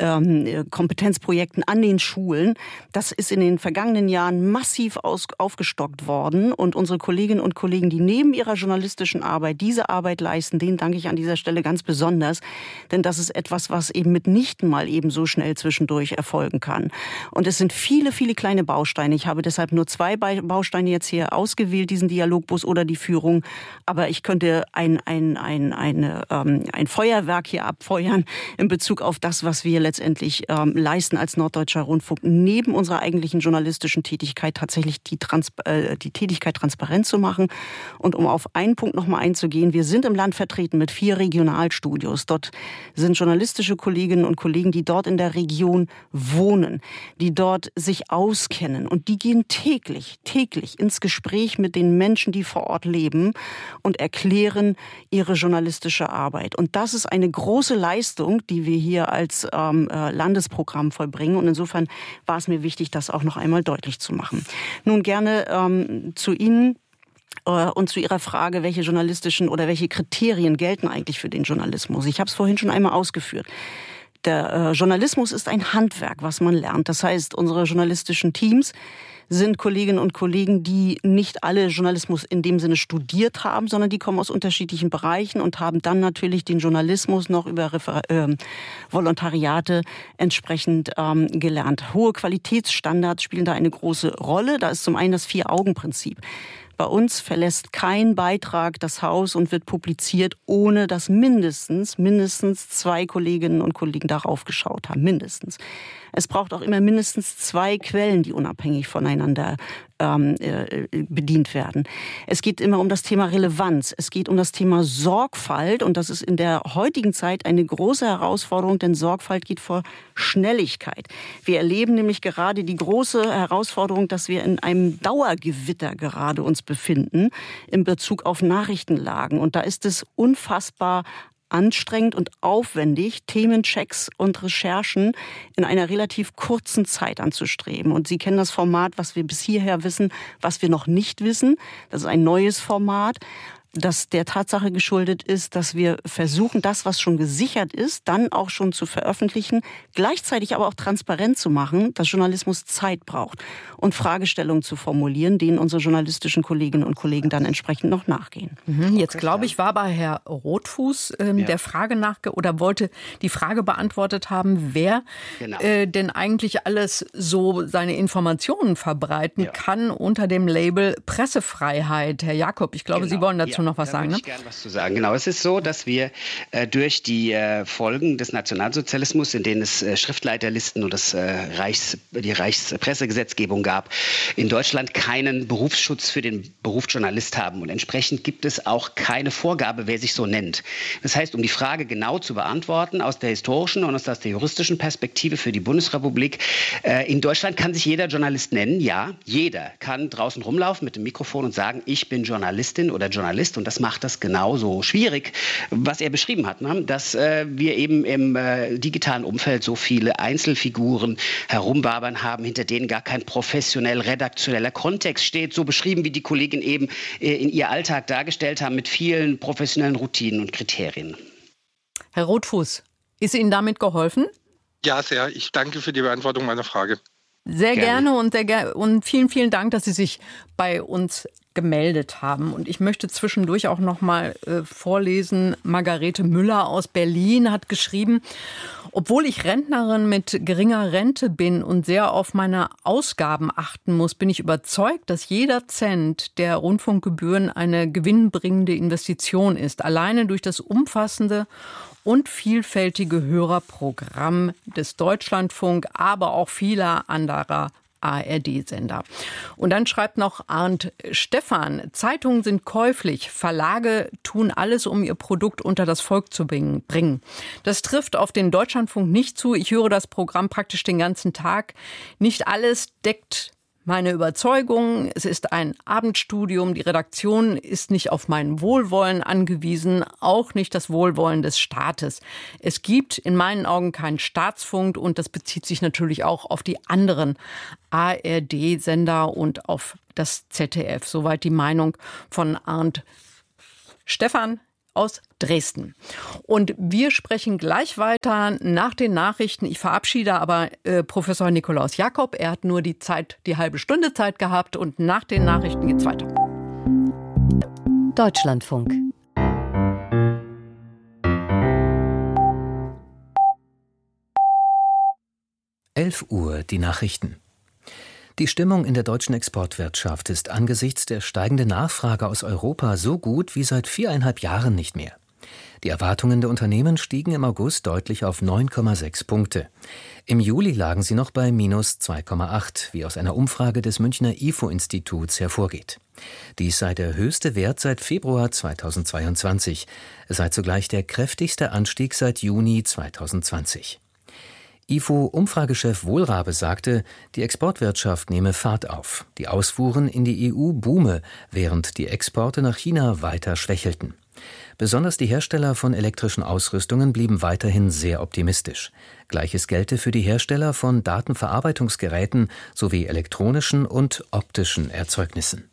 äh, Kompetenzprojekten an den Schulen. Das ist in den vergangenen Jahren massiv Aus, aufgestockt worden und unsere Kolleginnen und Kollegen, die neben ihrer journalistischen Arbeit diese Arbeit leisten, denen danke ich an dieser Stelle ganz besonders, denn das ist etwas, was eben mitnichten mal eben so schnell zwischendurch erfolgen kann. Und es sind viele, viele kleine Bausteine. Ich habe deshalb nur zwei Bausteine jetzt hier ausgewählt, diesen Dialogbus oder die Führung, aber ich könnte ein, ein, ein, eine, ähm, ein Feuerwerk hier abfeuern in Bezug auf das, was wir letztendlich ähm, leisten als Norddeutscher Rundfunk, neben unserer eigentlichen journalistischen Tätigkeit tatsächlich die, Trans- äh, die Tätigkeit transparent zu machen. Und um auf einen Punkt noch mal einzugehen, wir sind im Land vertreten mit vier Regionalstudios. Dort sind journalistische Kolleginnen und Kollegen, die dort in der Region wohnen, die dort sich auskennen. Und die gehen täglich, täglich ins Gespräch mit den Menschen, die vor Ort leben und erklären ihre journalistische Arbeit. Und das ist eine große Leistung, die wir hier als ähm, Landesprogramm vollbringen. Und insofern war es mir wichtig, das auch noch einmal deutlich zu machen. Nun gerne ähm, zu Ihnen äh, und zu Ihrer Frage, welche journalistischen oder welche Kriterien gelten eigentlich für den Journalismus. Ich habe es vorhin schon einmal ausgeführt. Der äh, Journalismus ist ein Handwerk, was man lernt. Das heißt, unsere journalistischen Teams sind Kolleginnen und Kollegen, die nicht alle Journalismus in dem Sinne studiert haben, sondern die kommen aus unterschiedlichen Bereichen und haben dann natürlich den Journalismus noch über Refer- äh, Volontariate entsprechend ähm, gelernt. Hohe Qualitätsstandards spielen da eine große Rolle. Da ist zum einen das Vier-Augen-Prinzip. Bei uns verlässt kein Beitrag das Haus und wird publiziert, ohne dass mindestens, mindestens zwei Kolleginnen und Kollegen darauf geschaut haben. Mindestens. Es braucht auch immer mindestens zwei Quellen, die unabhängig voneinander ähm, äh, bedient werden. Es geht immer um das Thema Relevanz. Es geht um das Thema Sorgfalt. Und das ist in der heutigen Zeit eine große Herausforderung, denn Sorgfalt geht vor Schnelligkeit. Wir erleben nämlich gerade die große Herausforderung, dass wir in einem Dauergewitter gerade uns befinden in Bezug auf Nachrichtenlagen. Und da ist es unfassbar anstrengend und aufwendig, Themenchecks und Recherchen in einer relativ kurzen Zeit anzustreben. Und Sie kennen das Format, was wir bis hierher wissen, was wir noch nicht wissen. Das ist ein neues Format, das der Tatsache geschuldet ist, dass wir versuchen, das, was schon gesichert ist, dann auch schon zu veröffentlichen, gleichzeitig aber auch transparent zu machen, dass Journalismus Zeit braucht und Fragestellungen zu formulieren, denen unsere journalistischen Kolleginnen und Kollegen dann entsprechend noch nachgehen. Mhm, jetzt glaube ich, war bei Herr Rotfuß ähm, ja. der Frage nachge- oder wollte die Frage beantwortet haben, wer genau. äh, denn eigentlich alles so seine Informationen verbreiten ja. kann unter dem Label Pressefreiheit. Herr Jakob, ich glaube, genau. Sie wollen dazu ja. noch was da sagen, ich ne? gerne was zu sagen. Genau, es ist so, dass wir äh, durch die äh, Folgen des Nationalsozialismus, in denen es äh, Schriftleiterlisten und das, äh, Reichs, die Reichspressegesetzgebung gab, in Deutschland keinen Berufsschutz für den Beruf Journalist haben. Und entsprechend gibt es auch keine Vorgabe, wer sich so nennt. Das heißt, um die Frage genau zu beantworten, aus der historischen und aus der juristischen Perspektive für die Bundesrepublik, äh, in Deutschland kann sich jeder Journalist nennen. Ja, jeder kann draußen rumlaufen mit dem Mikrofon und sagen, ich bin Journalistin oder Journalist. Und das macht das genauso schwierig, was er beschrieben hat, ne? dass äh, wir eben im äh, digitalen Umfeld so viele Einzelfiguren herumwabern haben, hinter denen gar kein professionell redaktioneller Kontext steht, so beschrieben, wie die Kollegin eben äh, in ihr Alltag dargestellt haben, mit vielen professionellen Routinen und Kriterien. Herr Rotfuß, ist Ihnen damit geholfen? Ja, sehr. Ich danke für die Beantwortung meiner Frage. Sehr gerne, gerne und, sehr ger- und vielen, vielen Dank, dass Sie sich bei uns gemeldet haben. Und ich möchte zwischendurch auch noch mal äh, vorlesen. Margarete Müller aus Berlin hat geschrieben: Obwohl ich Rentnerin mit geringer Rente bin und sehr auf meine Ausgaben achten muss, bin ich überzeugt, dass jeder Cent der Rundfunkgebühren eine gewinnbringende Investition ist. Alleine durch das umfassende und vielfältige Hörerprogramm des Deutschlandfunk, aber auch vieler anderer A R D-Sender. Und dann schreibt noch Arndt Stephan: Zeitungen sind käuflich, Verlage tun alles, um ihr Produkt unter das Volk zu bringen. Das trifft auf den Deutschlandfunk nicht zu. Ich höre das Programm praktisch den ganzen Tag. Nicht alles deckt meine Überzeugung. Es ist ein Abendstudium. Die Redaktion ist nicht auf mein Wohlwollen angewiesen, auch nicht das Wohlwollen des Staates. Es gibt in meinen Augen keinen Staatsfunk, und das bezieht sich natürlich auch auf die anderen A R D-Sender und auf das Z D F. Soweit die Meinung von Arndt Stephan aus Dresden. Und wir sprechen gleich weiter nach den Nachrichten. Ich verabschiede aber äh, Professor Nikolaus Jakob. Er hat nur die Zeit, die halbe Stunde Zeit gehabt, und nach den Nachrichten geht's weiter. Deutschlandfunk. elf Uhr, die Nachrichten. Die Stimmung in der deutschen Exportwirtschaft ist angesichts der steigenden Nachfrage aus Europa so gut wie seit viereinhalb Jahren nicht mehr. Die Erwartungen der Unternehmen stiegen im August deutlich auf neun Komma sechs Punkte. Im Juli lagen sie noch bei minus zwei Komma acht, wie aus einer Umfrage des Münchner I F O-Instituts hervorgeht. Dies sei der höchste Wert seit Februar zweitausendzweiundzwanzig. Es sei zugleich der kräftigste Anstieg seit Juni zweitausendzwanzig. I F O-Umfragechef Wohlrabe sagte, die Exportwirtschaft nehme Fahrt auf. Die Ausfuhren in die E U boome, während die Exporte nach China weiter schwächelten. Besonders die Hersteller von elektrischen Ausrüstungen blieben weiterhin sehr optimistisch. Gleiches gelte für die Hersteller von Datenverarbeitungsgeräten sowie elektronischen und optischen Erzeugnissen.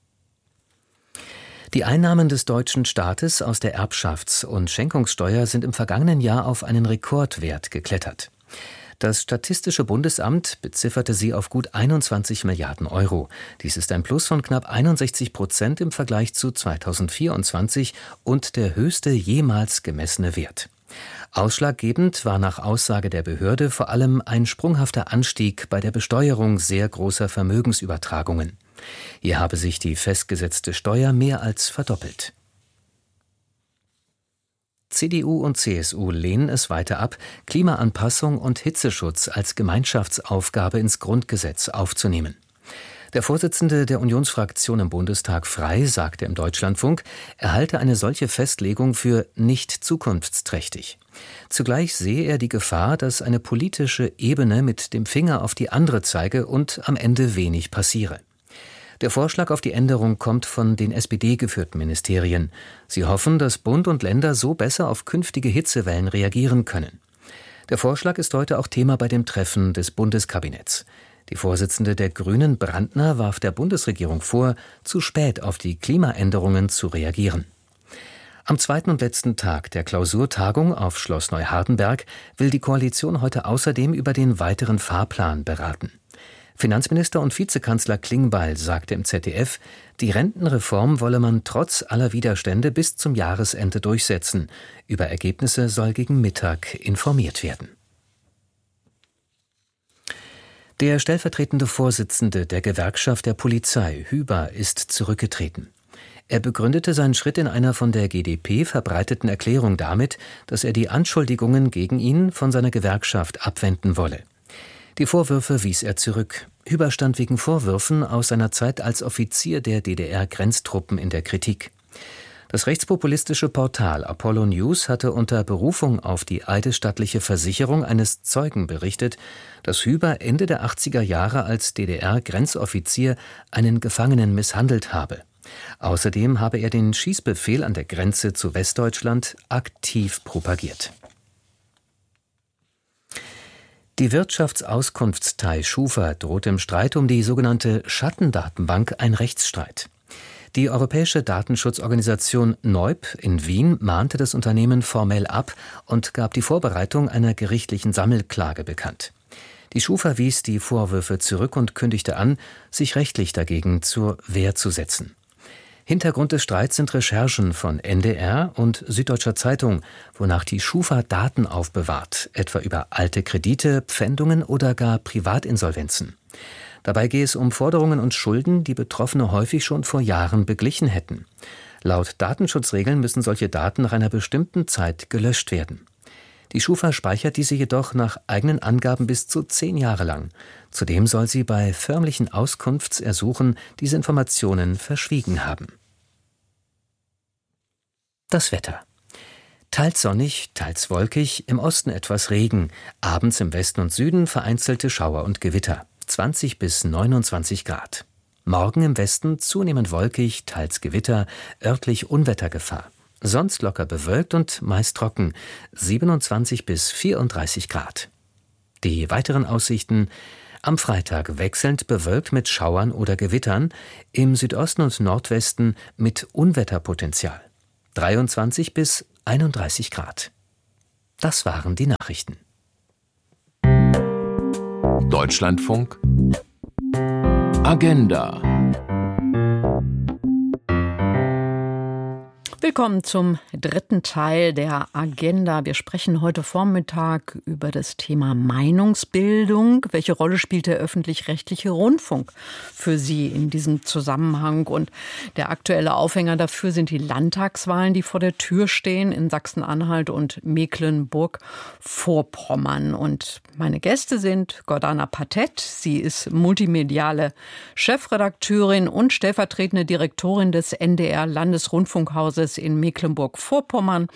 Die Einnahmen des deutschen Staates aus der Erbschafts- und Schenkungssteuer sind im vergangenen Jahr auf einen Rekordwert geklettert. Das Statistische Bundesamt bezifferte sie auf gut einundzwanzig Milliarden Euro. Dies ist ein Plus von knapp einundsechzig Prozent im Vergleich zu zweitausendvierundzwanzig und der höchste jemals gemessene Wert. Ausschlaggebend war nach Aussage der Behörde vor allem ein sprunghafter Anstieg bei der Besteuerung sehr großer Vermögensübertragungen. Hier habe sich die festgesetzte Steuer mehr als verdoppelt. C D U und C S U lehnen es weiter ab, Klimaanpassung und Hitzeschutz als Gemeinschaftsaufgabe ins Grundgesetz aufzunehmen. Der Vorsitzende der Unionsfraktion im Bundestag Frey sagte im Deutschlandfunk, er halte eine solche Festlegung für nicht zukunftsträchtig. Zugleich sehe er die Gefahr, dass eine politische Ebene mit dem Finger auf die andere zeige und am Ende wenig passiere. Der Vorschlag auf die Änderung kommt von den S P D-geführten Ministerien. Sie hoffen, dass Bund und Länder so besser auf künftige Hitzewellen reagieren können. Der Vorschlag ist heute auch Thema bei dem Treffen des Bundeskabinetts. Die Vorsitzende der Grünen, Brandner, warf der Bundesregierung vor, zu spät auf die Klimaänderungen zu reagieren. Am zweiten und letzten Tag der Klausurtagung auf Schloss Neuhardenberg will die Koalition heute außerdem über den weiteren Fahrplan beraten. Finanzminister und Vizekanzler Klingbeil sagte im Z D F, die Rentenreform wolle man trotz aller Widerstände bis zum Jahresende durchsetzen. Über Ergebnisse soll gegen Mittag informiert werden. Der stellvertretende Vorsitzende der Gewerkschaft der Polizei, Hüber, ist zurückgetreten. Er begründete seinen Schritt in einer von der G D P verbreiteten Erklärung damit, dass er die Anschuldigungen gegen ihn von seiner Gewerkschaft abwenden wolle. Die Vorwürfe wies er zurück. Hüber stand wegen Vorwürfen aus seiner Zeit als Offizier der D D R-Grenztruppen in der Kritik. Das rechtspopulistische Portal Apollo News hatte unter Berufung auf die eidesstattliche Versicherung eines Zeugen berichtet, dass Hüber Ende der achtziger Jahre als D D R-Grenzoffizier einen Gefangenen misshandelt habe. Außerdem habe er den Schießbefehl an der Grenze zu Westdeutschland aktiv propagiert. Die Wirtschaftsauskunftstei Schufa droht im Streit um die sogenannte Schattendatenbank ein Rechtsstreit. Die europäische Datenschutzorganisation N O I P in Wien mahnte das Unternehmen formell ab und gab die Vorbereitung einer gerichtlichen Sammelklage bekannt. Die Schufa wies die Vorwürfe zurück und kündigte an, sich rechtlich dagegen zur Wehr zu setzen. Hintergrund des Streits sind Recherchen von N D R und Süddeutscher Zeitung, wonach die Schufa Daten aufbewahrt, etwa über alte Kredite, Pfändungen oder gar Privatinsolvenzen. Dabei gehe es um Forderungen und Schulden, die Betroffene häufig schon vor Jahren beglichen hätten. Laut Datenschutzregeln müssen solche Daten nach einer bestimmten Zeit gelöscht werden. Die Schufa speichert diese jedoch nach eigenen Angaben bis zu zehn Jahre lang. Zudem soll sie bei förmlichen Auskunftsersuchen diese Informationen verschwiegen haben. Das Wetter. Teils sonnig, teils wolkig, im Osten etwas Regen, abends im Westen und Süden vereinzelte Schauer und Gewitter, zwanzig bis neunundzwanzig Grad. Morgen im Westen zunehmend wolkig, teils Gewitter, örtlich Unwettergefahr. Sonst locker bewölkt und meist trocken, siebenundzwanzig bis vierunddreißig Grad. Die weiteren Aussichten: am Freitag wechselnd bewölkt mit Schauern oder Gewittern, im Südosten und Nordwesten mit Unwetterpotenzial, dreiundzwanzig bis einunddreißig Grad. Das waren die Nachrichten. Deutschlandfunk Agenda. Willkommen zum dritten Teil der Agenda. Wir sprechen heute Vormittag über das Thema Meinungsbildung. Welche Rolle spielt der öffentlich-rechtliche Rundfunk für Sie in diesem Zusammenhang? Und der aktuelle Aufhänger dafür sind die Landtagswahlen, die vor der Tür stehen in Sachsen-Anhalt und Mecklenburg-Vorpommern. Und meine Gäste sind Gordana Patett. Sie ist multimediale Chefredakteurin und stellvertretende Direktorin des N D R-Landesrundfunkhauses in Mecklenburg-Vorpommern,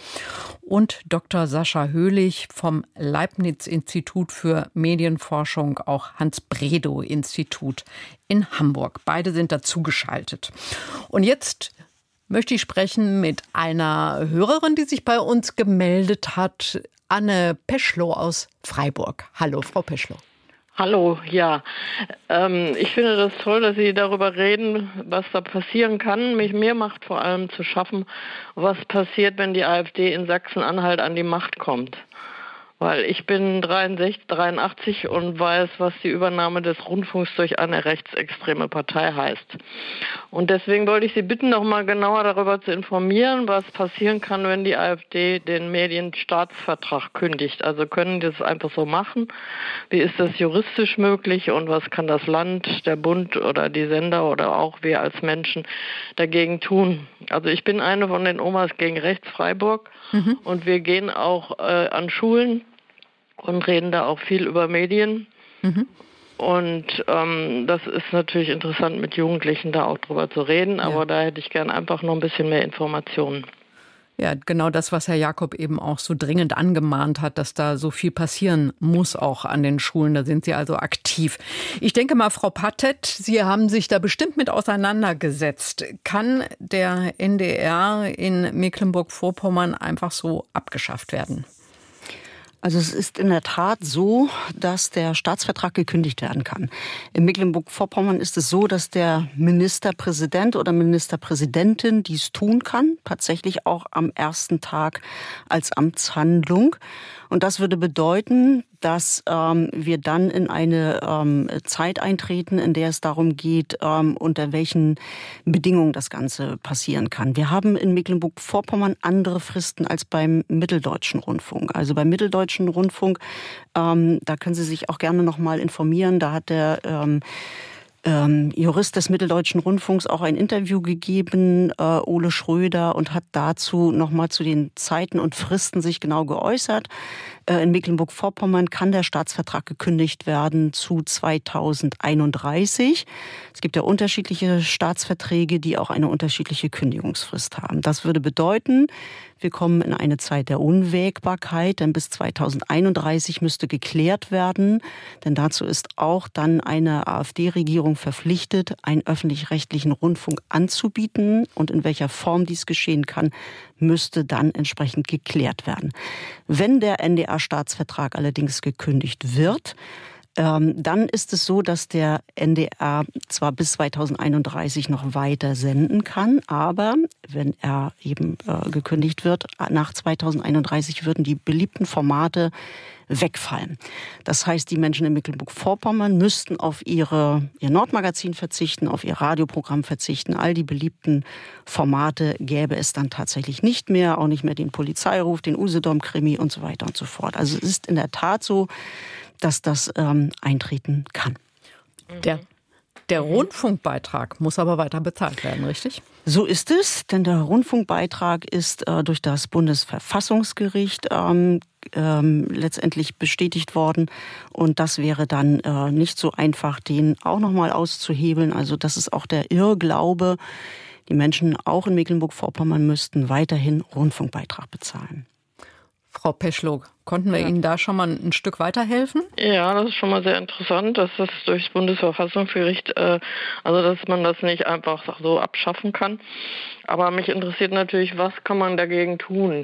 und Doktor Sascha Höhlich vom Leibniz-Institut für Medienforschung, auch Hans-Bredow-Institut in Hamburg. Beide sind dazugeschaltet. Und jetzt möchte ich sprechen mit einer Hörerin, die sich bei uns gemeldet hat, Anne Peschlow aus Freiburg. Hallo, Frau Peschlow. Hallo, ja. Ähm, ich finde das toll, dass Sie darüber reden, was da passieren kann. Mich, mir macht vor allem zu schaffen, was passiert, wenn die AfD in Sachsen-Anhalt an die Macht kommt. Weil ich bin dreiundsechzig, dreiundachtzig und weiß, was die Übernahme des Rundfunks durch eine rechtsextreme Partei heißt. Und deswegen wollte ich Sie bitten, noch mal genauer darüber zu informieren, was passieren kann, wenn die AfD den Medienstaatsvertrag kündigt. Also können die das einfach so machen? Wie ist das juristisch möglich und was kann das Land, der Bund oder die Sender oder auch wir als Menschen dagegen tun? Also ich bin eine von den Omas gegen Rechts Freiburg mhm. und wir gehen auch äh, an Schulen und reden da auch viel über Medien. Mhm. Und ähm, das ist natürlich interessant, mit Jugendlichen da auch drüber zu reden, aber ja. da hätte ich gern einfach noch ein bisschen mehr Informationen. Ja, genau das, was Herr Jakob eben auch so dringend angemahnt hat, dass da so viel passieren muss auch an den Schulen. Da sind Sie also aktiv. Ich denke mal, Frau Patett, Sie haben sich da bestimmt mit auseinandergesetzt. Kann der N D R in Mecklenburg-Vorpommern einfach so abgeschafft werden? Also es ist in der Tat so, dass der Staatsvertrag gekündigt werden kann. In Mecklenburg-Vorpommern ist es so, dass der Ministerpräsident oder Ministerpräsidentin dies tun kann, tatsächlich auch am ersten Tag als Amtshandlung. Und das würde bedeuten, dass ähm, wir dann in eine ähm, Zeit eintreten, in der es darum geht, ähm, unter welchen Bedingungen das Ganze passieren kann. Wir haben in Mecklenburg-Vorpommern andere Fristen als beim Mitteldeutschen Rundfunk. Also beim Mitteldeutschen Rundfunk, ähm, da können Sie sich auch gerne noch mal informieren. Da hat der ähm, Ähm, Jurist des Mitteldeutschen Rundfunks auch ein Interview gegeben, äh, Ole Schröder, und hat dazu nochmal zu den Zeiten und Fristen sich genau geäußert. Äh, in Mecklenburg-Vorpommern kann der Staatsvertrag gekündigt werden zu zweitausendeinunddreißig. Es gibt ja unterschiedliche Staatsverträge, die auch eine unterschiedliche Kündigungsfrist haben. Das würde bedeuten, wir kommen in eine Zeit der Unwägbarkeit, denn bis zweitausendeinunddreißig müsste geklärt werden, denn dazu ist auch dann eine AfD-Regierung verpflichtet, einen öffentlich-rechtlichen Rundfunk anzubieten, und in welcher Form dies geschehen kann, müsste dann entsprechend geklärt werden. Wenn der N D R-Staatsvertrag allerdings gekündigt wird, Ähm, dann ist es so, dass der N D R zwar bis zweitausendeinunddreißig noch weiter senden kann, aber wenn er eben äh, gekündigt wird, nach zweitausendeinunddreißig würden die beliebten Formate wegfallen. Das heißt, die Menschen in Mecklenburg-Vorpommern müssten auf ihre, ihr Nordmagazin verzichten, auf ihr Radioprogramm verzichten. All die beliebten Formate gäbe es dann tatsächlich nicht mehr, auch nicht mehr den Polizeiruf, den Usedom-Krimi und so weiter und so fort. Also es ist in der Tat so, dass das ähm, eintreten kann. Der, der Rundfunkbeitrag muss aber weiter bezahlt werden, richtig? So ist es, denn der Rundfunkbeitrag ist äh, durch das Bundesverfassungsgericht ähm, ähm, letztendlich bestätigt worden. Und das wäre dann äh, nicht so einfach, den auch nochmal auszuhebeln. Also das ist auch der Irrglaube. Die Menschen auch in Mecklenburg-Vorpommern müssten weiterhin Rundfunkbeitrag bezahlen. Frau Peschlow, konnten wir ja. Ihnen da schon mal ein Stück weiterhelfen? Ja, das ist schon mal sehr interessant, dass das durch das Bundesverfassungsgericht, äh, also dass man das nicht einfach so abschaffen kann. Aber mich interessiert natürlich, was kann man dagegen tun?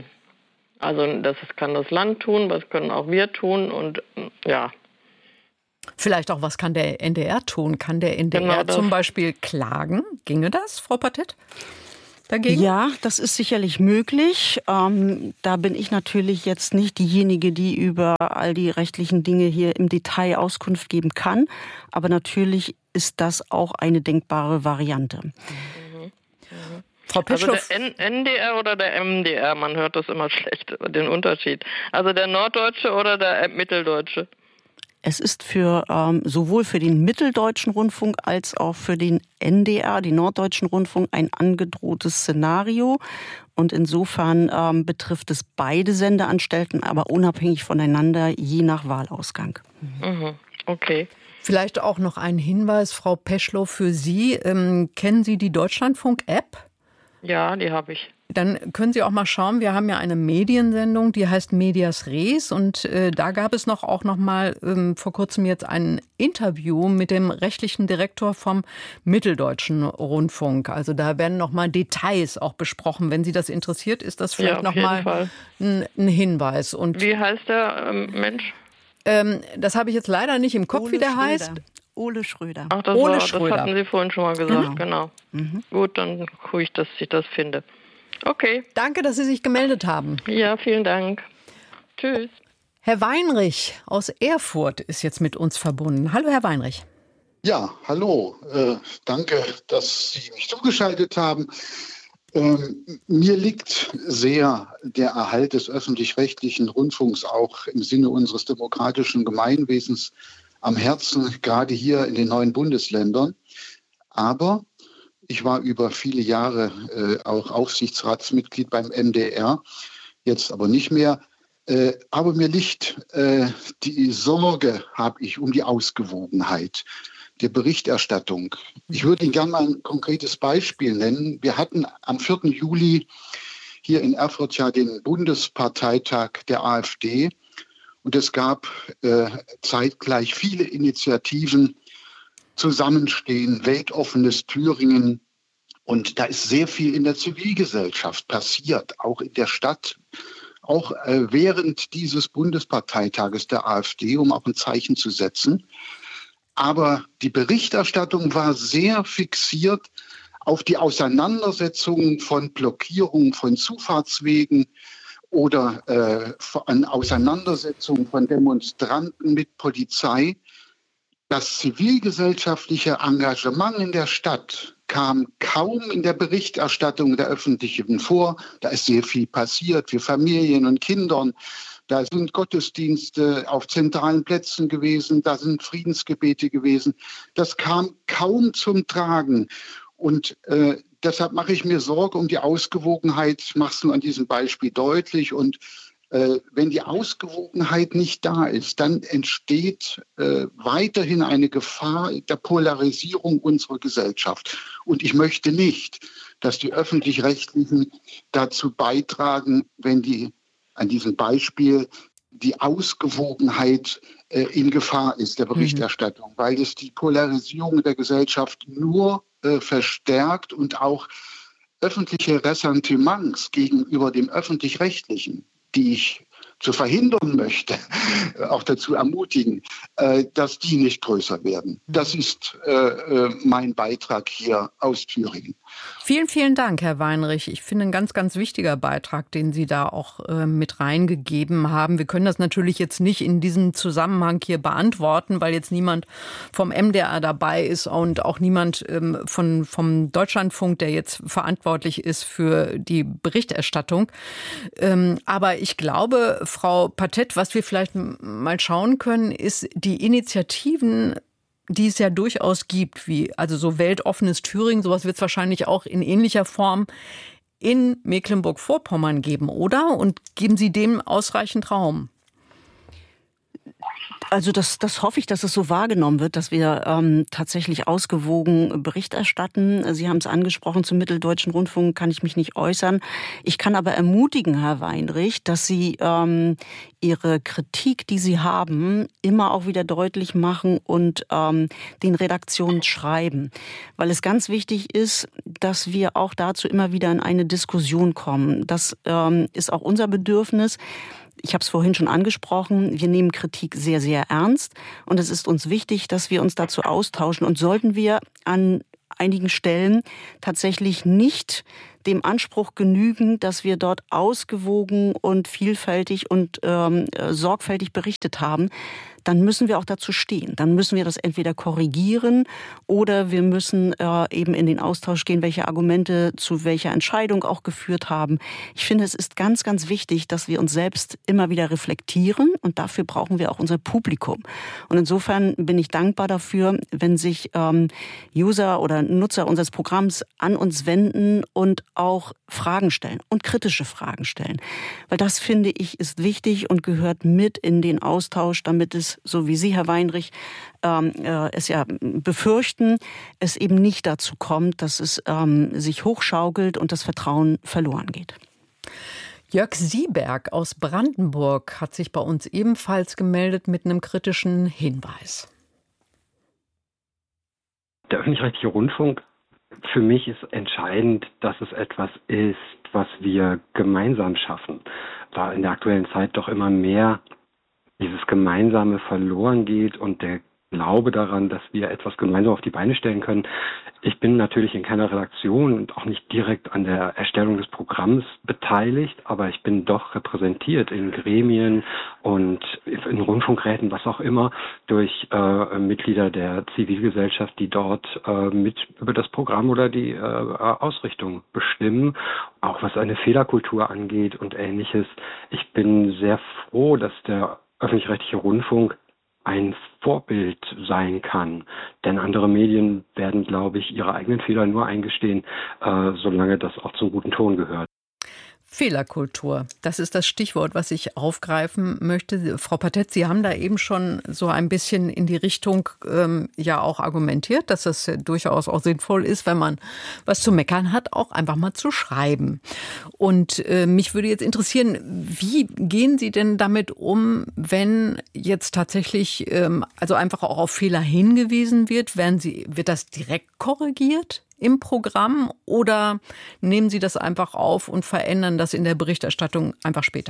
Also das kann das Land tun, was können auch wir tun und ja. Vielleicht auch, was kann der N D R tun? Kann der N D R genau zum Beispiel klagen? Ginge das, Frau Pattet? Dagegen? Ja, das ist sicherlich möglich. Ähm, da bin ich natürlich jetzt nicht diejenige, die über all die rechtlichen Dinge hier im Detail Auskunft geben kann. Aber natürlich ist das auch eine denkbare Variante. Mhm. Mhm. Frau Peschlow. Also der N- NDR oder der M D R, man hört das immer schlecht, den Unterschied. Also der Norddeutsche oder der Mitteldeutsche? Es ist für ähm, sowohl für den Mitteldeutschen Rundfunk als auch für den N D R, den Norddeutschen Rundfunk, ein angedrohtes Szenario. Und insofern ähm, betrifft es beide Sendeanstalten, aber unabhängig voneinander, je nach Wahlausgang. Mhm. Okay. Vielleicht auch noch ein Hinweis, Frau Peschlow, für Sie. Ähm, kennen Sie die Deutschlandfunk-App? Ja, die habe ich. Dann können Sie auch mal schauen, wir haben ja eine Mediensendung, die heißt Medias Res und äh, da gab es noch auch noch mal ähm, vor kurzem jetzt ein Interview mit dem rechtlichen Direktor vom Mitteldeutschen Rundfunk. Also da werden noch mal Details auch besprochen. Wenn Sie das interessiert, ist das vielleicht ja, noch mal ein, ein Hinweis. Und wie heißt der ähm, Mensch? Ähm, das habe ich jetzt leider nicht im Kopf, Ole wie der Schröder. heißt. Ole Schröder. Ach, das, Ole war, Schröder. das hatten Sie vorhin schon mal gesagt, Mhm. genau. Mhm. Gut, dann gucke ich, dass ich das finde. Okay. Danke, dass Sie sich gemeldet haben. Ja, vielen Dank. Tschüss. Herr Weinrich aus Erfurt ist jetzt mit uns verbunden. Hallo, Herr Weinrich. Ja, hallo. Äh, danke, dass Sie mich zugeschaltet haben. Ähm, mir liegt sehr der Erhalt des öffentlich-rechtlichen Rundfunks auch im Sinne unseres demokratischen Gemeinwesens am Herzen, gerade hier in den neuen Bundesländern. Aber ich war über viele Jahre äh, auch Aufsichtsratsmitglied beim M D R, jetzt aber nicht mehr. Äh, aber mir liegt äh, die Sorge, habe ich, um die Ausgewogenheit der Berichterstattung. Ich würde Ihnen gerne mal ein konkretes Beispiel nennen. Wir hatten am vierten Juli hier in Erfurt ja den Bundesparteitag der AfD und es gab äh, zeitgleich viele Initiativen, Zusammenstehen, weltoffenes Thüringen. Und da ist sehr viel in der Zivilgesellschaft passiert, auch in der Stadt, auch äh, während dieses Bundesparteitages der AfD, um auch ein Zeichen zu setzen. Aber die Berichterstattung war sehr fixiert auf die Auseinandersetzungen von Blockierungen von Zufahrtswegen oder äh, an Auseinandersetzungen von Demonstranten mit Polizei. Das zivilgesellschaftliche Engagement in der Stadt kam kaum in der Berichterstattung der Öffentlichen vor. Da ist sehr viel passiert für Familien und Kindern. Da sind Gottesdienste auf zentralen Plätzen gewesen, da sind Friedensgebete gewesen. Das kam kaum zum Tragen. Und äh, deshalb mache ich mir Sorge um die Ausgewogenheit. Ich mache es nur an diesem Beispiel deutlich. Und äh, wenn die Ausgewogenheit nicht da ist, dann entsteht äh, weiterhin eine Gefahr der Polarisierung unserer Gesellschaft. Und ich möchte nicht, dass die Öffentlich-Rechtlichen dazu beitragen, wenn die an diesem Beispiel die Ausgewogenheit äh, in Gefahr ist der Berichterstattung, mhm. weil es die Polarisierung der Gesellschaft nur äh, verstärkt und auch öffentliche Ressentiments gegenüber dem Öffentlich-Rechtlichen, die ich zu verhindern möchte, auch dazu ermutigen, äh, dass die nicht größer werden. Das ist äh, mein Beitrag hier aus Thüringen. Vielen, vielen Dank, Herr Weinrich. Ich finde, ein ganz, ganz wichtiger Beitrag, den Sie da auch äh, mit reingegeben haben. Wir können das natürlich jetzt nicht in diesem Zusammenhang hier beantworten, weil jetzt niemand vom M D R dabei ist und auch niemand ähm, von, vom Deutschlandfunk, der jetzt verantwortlich ist für die Berichterstattung. Ähm, aber ich glaube, Frau Patett, was wir vielleicht mal schauen können, ist die Initiativen, die es ja durchaus gibt, wie also so weltoffenes Thüringen, sowas wird es wahrscheinlich auch in ähnlicher Form in Mecklenburg-Vorpommern geben, oder? Und geben Sie dem ausreichend Raum? Also das, das hoffe ich, dass es so wahrgenommen wird, dass wir ähm, tatsächlich ausgewogen Bericht erstatten. Sie haben es angesprochen, zum Mitteldeutschen Rundfunk kann ich mich nicht äußern. Ich kann aber ermutigen, Herr Weinrich, dass Sie ähm, Ihre Kritik, die Sie haben, immer auch wieder deutlich machen und ähm, den Redaktionen schreiben. Weil es ganz wichtig ist, dass wir auch dazu immer wieder in eine Diskussion kommen. Das ähm, ist auch unser Bedürfnis. Ich habe es vorhin schon angesprochen, wir nehmen Kritik sehr, sehr ernst und es ist uns wichtig, dass wir uns dazu austauschen. Und sollten wir an einigen Stellen tatsächlich nicht dem Anspruch genügen, dass wir dort ausgewogen und vielfältig und ähm, sorgfältig berichtet haben, dann müssen wir auch dazu stehen. Dann müssen wir das entweder korrigieren oder wir müssen äh, eben in den Austausch gehen, welche Argumente zu welcher Entscheidung auch geführt haben. Ich finde, es ist ganz, ganz wichtig, dass wir uns selbst immer wieder reflektieren und dafür brauchen wir auch unser Publikum. Und insofern bin ich dankbar dafür, wenn sich ähm, User oder Nutzer unseres Programms an uns wenden und auch Fragen stellen und kritische Fragen stellen. Weil das, finde ich, ist wichtig und gehört mit in den Austausch, damit es, so wie Sie, Herr Weinrich, ähm, äh, es ja befürchten, es eben nicht dazu kommt, dass es ähm, sich hochschaukelt und das Vertrauen verloren geht. Jörg Sieberg aus Brandenburg hat sich bei uns ebenfalls gemeldet mit einem kritischen Hinweis. Der öffentlich-rechtliche Rundfunk, für mich ist entscheidend, dass es etwas ist, was wir gemeinsam schaffen. Da in der aktuellen Zeit doch immer mehr dieses Gemeinsame verloren geht und der Glaube daran, dass wir etwas gemeinsam auf die Beine stellen können. Ich bin natürlich in keiner Redaktion und auch nicht direkt an der Erstellung des Programms beteiligt, aber ich bin doch repräsentiert in Gremien und in Rundfunkräten, was auch immer, durch äh, Mitglieder der Zivilgesellschaft, die dort äh, mit über das Programm oder die äh, Ausrichtung bestimmen, auch was eine Fehlerkultur angeht und Ähnliches. Ich bin sehr froh, dass der öffentlich-rechtliche Rundfunk ein Vorbild sein kann. Denn andere Medien werden, glaube ich, ihre eigenen Fehler nur eingestehen, äh, solange das auch zum guten Ton gehört. Fehlerkultur, das ist das Stichwort, was ich aufgreifen möchte. Frau Patett, Sie haben da eben schon so ein bisschen in die Richtung ähm, ja auch argumentiert, dass es durchaus auch sinnvoll ist, wenn man was zu meckern hat, auch einfach mal zu schreiben. Und äh, mich würde jetzt interessieren, wie gehen Sie denn damit um, wenn jetzt tatsächlich ähm, also einfach auch auf Fehler hingewiesen wird? Werden Sie, wird das direkt korrigiert im Programm oder nehmen Sie das einfach auf und verändern das in der Berichterstattung einfach später?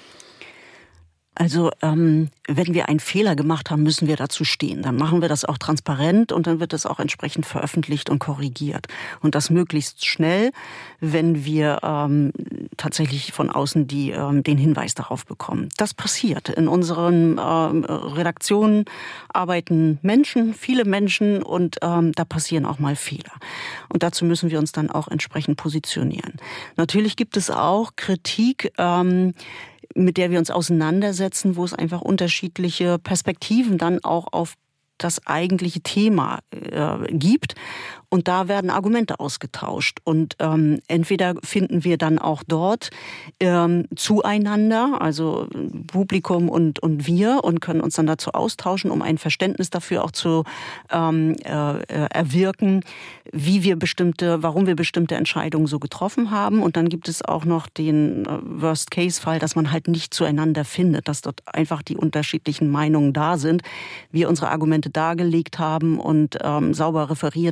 Also ähm, wenn wir einen Fehler gemacht haben, müssen wir dazu stehen. Dann machen wir das auch transparent und dann wird das auch entsprechend veröffentlicht und korrigiert. Und das möglichst schnell, wenn wir ähm, tatsächlich von außen die, ähm, den Hinweis darauf bekommen. Das passiert. In unseren ähm, Redaktionen arbeiten Menschen, viele Menschen und ähm, da passieren auch mal Fehler. Und dazu müssen wir uns dann auch entsprechend positionieren. Natürlich gibt es auch Kritik, ähm, mit der wir uns auseinandersetzen, wo es einfach unterschiedliche Perspektiven dann auch auf das eigentliche Thema äh, gibt. Und da werden Argumente ausgetauscht. Und ähm, entweder finden wir dann auch dort ähm, zueinander, also Publikum und, und wir, und können uns dann dazu austauschen, um ein Verständnis dafür auch zu ähm, äh, erwirken, wie wir bestimmte, warum wir bestimmte Entscheidungen so getroffen haben. Und dann gibt es auch noch den Worst-Case-Fall, dass man halt nicht zueinander findet, dass dort einfach die unterschiedlichen Meinungen da sind, wir unsere Argumente dargelegt haben und ähm, sauber referiert haben, warum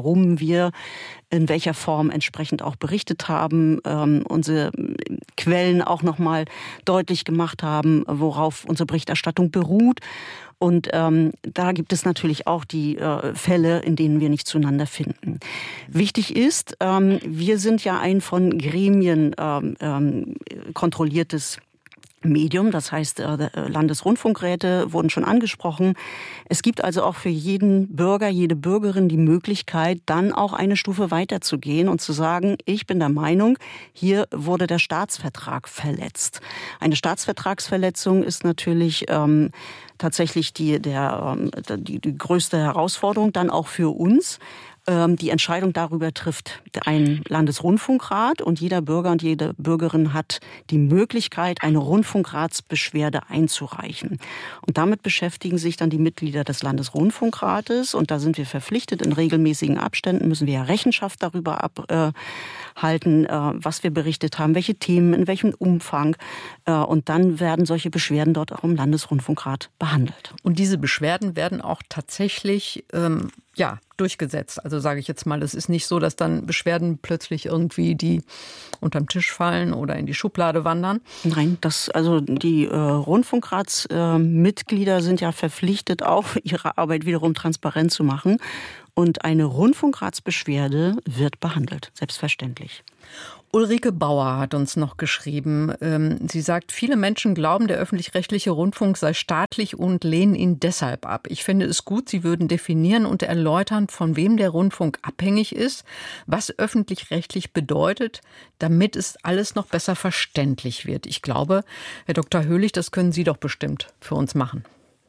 warum wir in welcher Form entsprechend auch berichtet haben, ähm, unsere Quellen auch nochmal deutlich gemacht haben, worauf unsere Berichterstattung beruht. Und ähm, da gibt es natürlich auch die äh, Fälle, in denen wir nicht zueinander finden. Wichtig ist, ähm, wir sind ja ein von Gremien ähm, ähm, kontrolliertes Medium, das heißt Landesrundfunkräte wurden schon angesprochen. Es gibt also auch für jeden Bürger, jede Bürgerin die Möglichkeit, dann auch eine Stufe weiterzugehen und zu sagen, ich bin der Meinung, hier wurde der Staatsvertrag verletzt. Eine Staatsvertragsverletzung ist natürlich ähm, tatsächlich die, der, ähm, die, die größte Herausforderung, dann auch für uns. Die Entscheidung darüber trifft ein Landesrundfunkrat und jeder Bürger und jede Bürgerin hat die Möglichkeit, eine Rundfunkratsbeschwerde einzureichen. Und damit beschäftigen sich dann die Mitglieder des Landesrundfunkrates und da sind wir verpflichtet, in regelmäßigen Abständen müssen wir ja Rechenschaft darüber abhalten, äh, was wir berichtet haben, welche Themen, in welchem Umfang äh, und dann werden solche Beschwerden dort auch im Landesrundfunkrat behandelt. Und diese Beschwerden werden auch tatsächlich ähm ja, durchgesetzt. Also sage ich jetzt mal, es ist nicht so, dass dann Beschwerden plötzlich irgendwie die unterm Tisch fallen oder in die Schublade wandern. Nein, das, also die äh, Rundfunkratsmitglieder äh, sind ja verpflichtet, auch ihre Arbeit wiederum transparent zu machen. Und eine Rundfunkratsbeschwerde wird behandelt, selbstverständlich. Ulrike Bauer hat uns noch geschrieben, ähm, sie sagt, viele Menschen glauben, der öffentlich-rechtliche Rundfunk sei staatlich und lehnen ihn deshalb ab. Ich finde es gut, Sie würden definieren und erläutern, von wem der Rundfunk abhängig ist, was öffentlich-rechtlich bedeutet, damit es alles noch besser verständlich wird. Ich glaube, Herr Doktor Höhlich, das können Sie doch bestimmt für uns machen.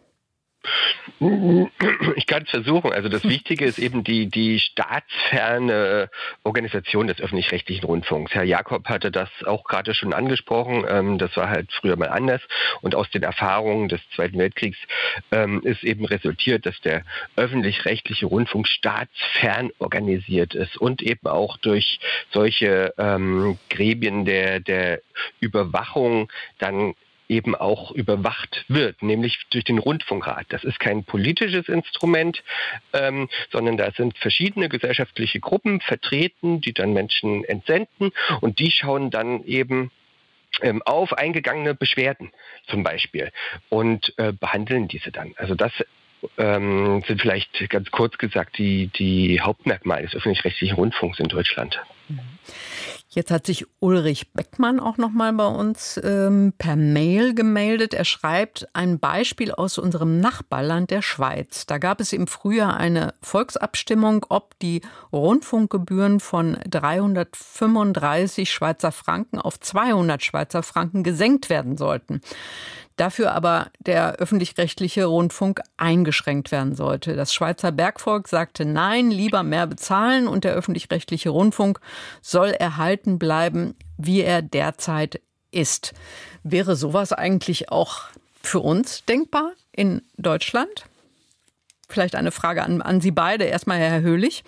Ich kann es versuchen. Also das Wichtige ist eben die, die staatsferne Organisation des öffentlich-rechtlichen Rundfunks. Herr Jakob hatte das auch gerade schon angesprochen. Das war halt früher mal anders. Und aus den Erfahrungen des Zweiten Weltkriegs ist eben resultiert, dass der öffentlich-rechtliche Rundfunk staatsfern organisiert ist und eben auch durch solche ähm, Gremien der, der Überwachung dann eben auch überwacht wird, nämlich durch den Rundfunkrat. Das ist kein politisches Instrument, ähm, sondern da sind verschiedene gesellschaftliche Gruppen vertreten, die dann Menschen entsenden und die schauen dann eben ähm, auf eingegangene Beschwerden zum Beispiel und äh, behandeln diese dann. Also das ähm, sind vielleicht ganz kurz gesagt die, die Hauptmerkmale des öffentlich-rechtlichen Rundfunks in Deutschland. Jetzt hat sich Ulrich Beckmann auch noch mal bei uns ähm, per Mail gemeldet. Er schreibt ein Beispiel aus unserem Nachbarland der Schweiz. Da gab es im Frühjahr eine Volksabstimmung, ob die Rundfunkgebühren von dreihundertfünfunddreißig Schweizer Franken auf zweihundert Schweizer Franken gesenkt werden sollten. Dafür aber der öffentlich-rechtliche Rundfunk eingeschränkt werden sollte. Das Schweizer Bergvolk sagte nein, lieber mehr bezahlen und der öffentlich-rechtliche Rundfunk soll erhalten bleiben, wie er derzeit ist. Wäre sowas eigentlich auch für uns denkbar in Deutschland? Vielleicht eine Frage an, an Sie beide. Erstmal Herr Höhlich.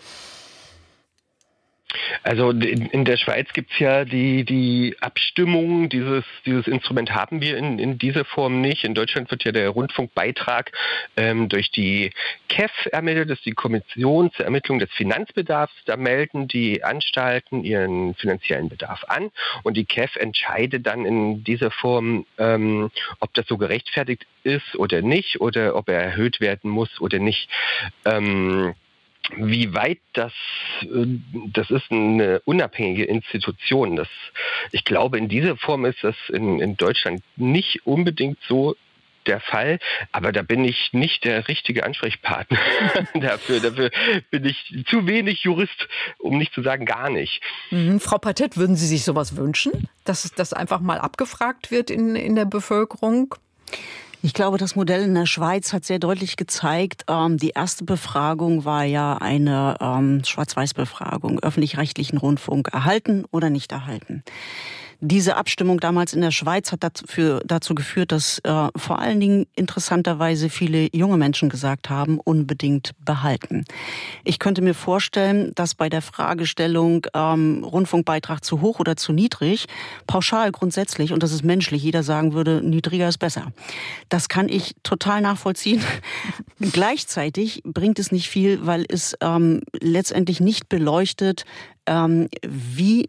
Also in, in der Schweiz gibt's ja die, die Abstimmung, dieses, dieses Instrument haben wir in, in dieser Form nicht. In Deutschland wird ja der Rundfunkbeitrag ähm, durch die K E F ermittelt, das ist die Kommission zur Ermittlung des Finanzbedarfs. Da melden die Anstalten ihren finanziellen Bedarf an und die K E F entscheidet dann in dieser Form, ähm, ob das so gerechtfertigt ist oder nicht oder ob er erhöht werden muss oder nicht. Ähm, Wie weit das, das ist eine unabhängige Institution. Das, ich glaube, in dieser Form ist das in, in Deutschland nicht unbedingt so der Fall, aber da bin ich nicht der richtige Ansprechpartner dafür. Dafür bin ich zu wenig Jurist, um nicht zu sagen gar nicht. Mhm. Frau Patett, würden Sie sich sowas wünschen, dass das einfach mal abgefragt wird in, in der Bevölkerung? Ich glaube, das Modell in der Schweiz hat sehr deutlich gezeigt, ähm, die erste Befragung war ja eine ähm, Schwarz-Weiß-Befragung, öffentlich-rechtlichen Rundfunk erhalten oder nicht erhalten. Diese Abstimmung damals in der Schweiz hat dafür, dazu geführt, dass äh, vor allen Dingen interessanterweise viele junge Menschen gesagt haben, unbedingt behalten. Ich könnte mir vorstellen, dass bei der Fragestellung ähm, Rundfunkbeitrag zu hoch oder zu niedrig, pauschal grundsätzlich, und das ist menschlich, jeder sagen würde, niedriger ist besser. Das kann ich total nachvollziehen. Gleichzeitig bringt es nicht viel, weil es ähm, letztendlich nicht beleuchtet, ähm, wie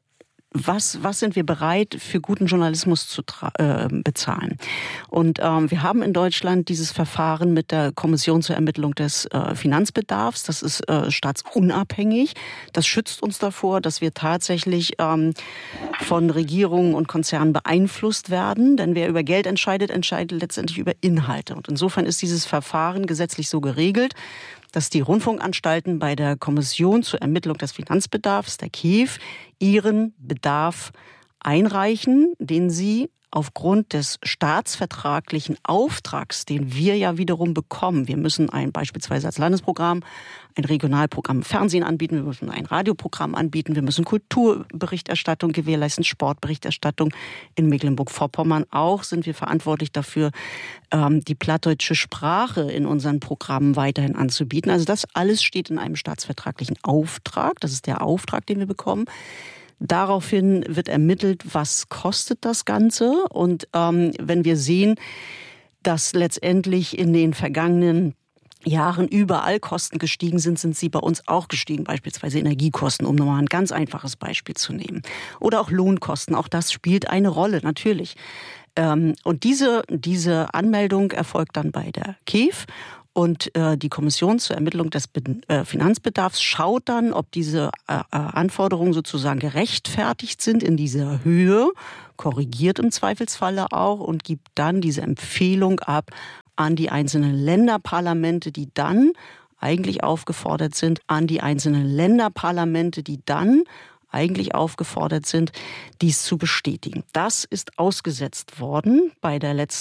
Was, was sind wir bereit, für guten Journalismus zu äh, bezahlen? Und ähm, wir haben in Deutschland dieses Verfahren mit der Kommission zur Ermittlung des äh, Finanzbedarfs. Das ist äh, staatsunabhängig. Das schützt uns davor, dass wir tatsächlich ähm, von Regierungen und Konzernen beeinflusst werden. Denn wer über Geld entscheidet, entscheidet letztendlich über Inhalte. Und insofern ist dieses Verfahren gesetzlich so geregelt, dass die Rundfunkanstalten bei der Kommission zur Ermittlung des Finanzbedarfs, der K I F, ihren Bedarf einreichen, den sie aufgrund des staatsvertraglichen Auftrags, den wir ja wiederum bekommen. Wir müssen ein beispielsweise als Landesprogramm ein Regionalprogramm im Fernsehen anbieten, wir müssen ein Radioprogramm anbieten, wir müssen Kulturberichterstattung gewährleisten, Sportberichterstattung. In Mecklenburg-Vorpommern auch sind wir verantwortlich dafür, die plattdeutsche Sprache in unseren Programmen weiterhin anzubieten. Also das alles steht in einem staatsvertraglichen Auftrag. Das ist der Auftrag, den wir bekommen. Daraufhin wird ermittelt, was kostet das Ganze. Und ähm, wenn wir sehen, dass letztendlich in den vergangenen Jahren überall Kosten gestiegen sind, sind sie bei uns auch gestiegen, beispielsweise Energiekosten, um nochmal ein ganz einfaches Beispiel zu nehmen. Oder auch Lohnkosten, auch das spielt eine Rolle, natürlich. Ähm, und diese, diese Anmeldung erfolgt dann bei der K I F. Und äh, die Kommission zur Ermittlung des Be- äh, Finanzbedarfs schaut dann, ob diese äh, Anforderungen sozusagen gerechtfertigt sind in dieser Höhe, korrigiert im Zweifelsfalle auch und gibt dann diese Empfehlung ab an die einzelnen Länderparlamente, die dann eigentlich aufgefordert sind, an die einzelnen Länderparlamente, die dann eigentlich aufgefordert sind, dies zu bestätigen. Das ist ausgesetzt worden bei der letzten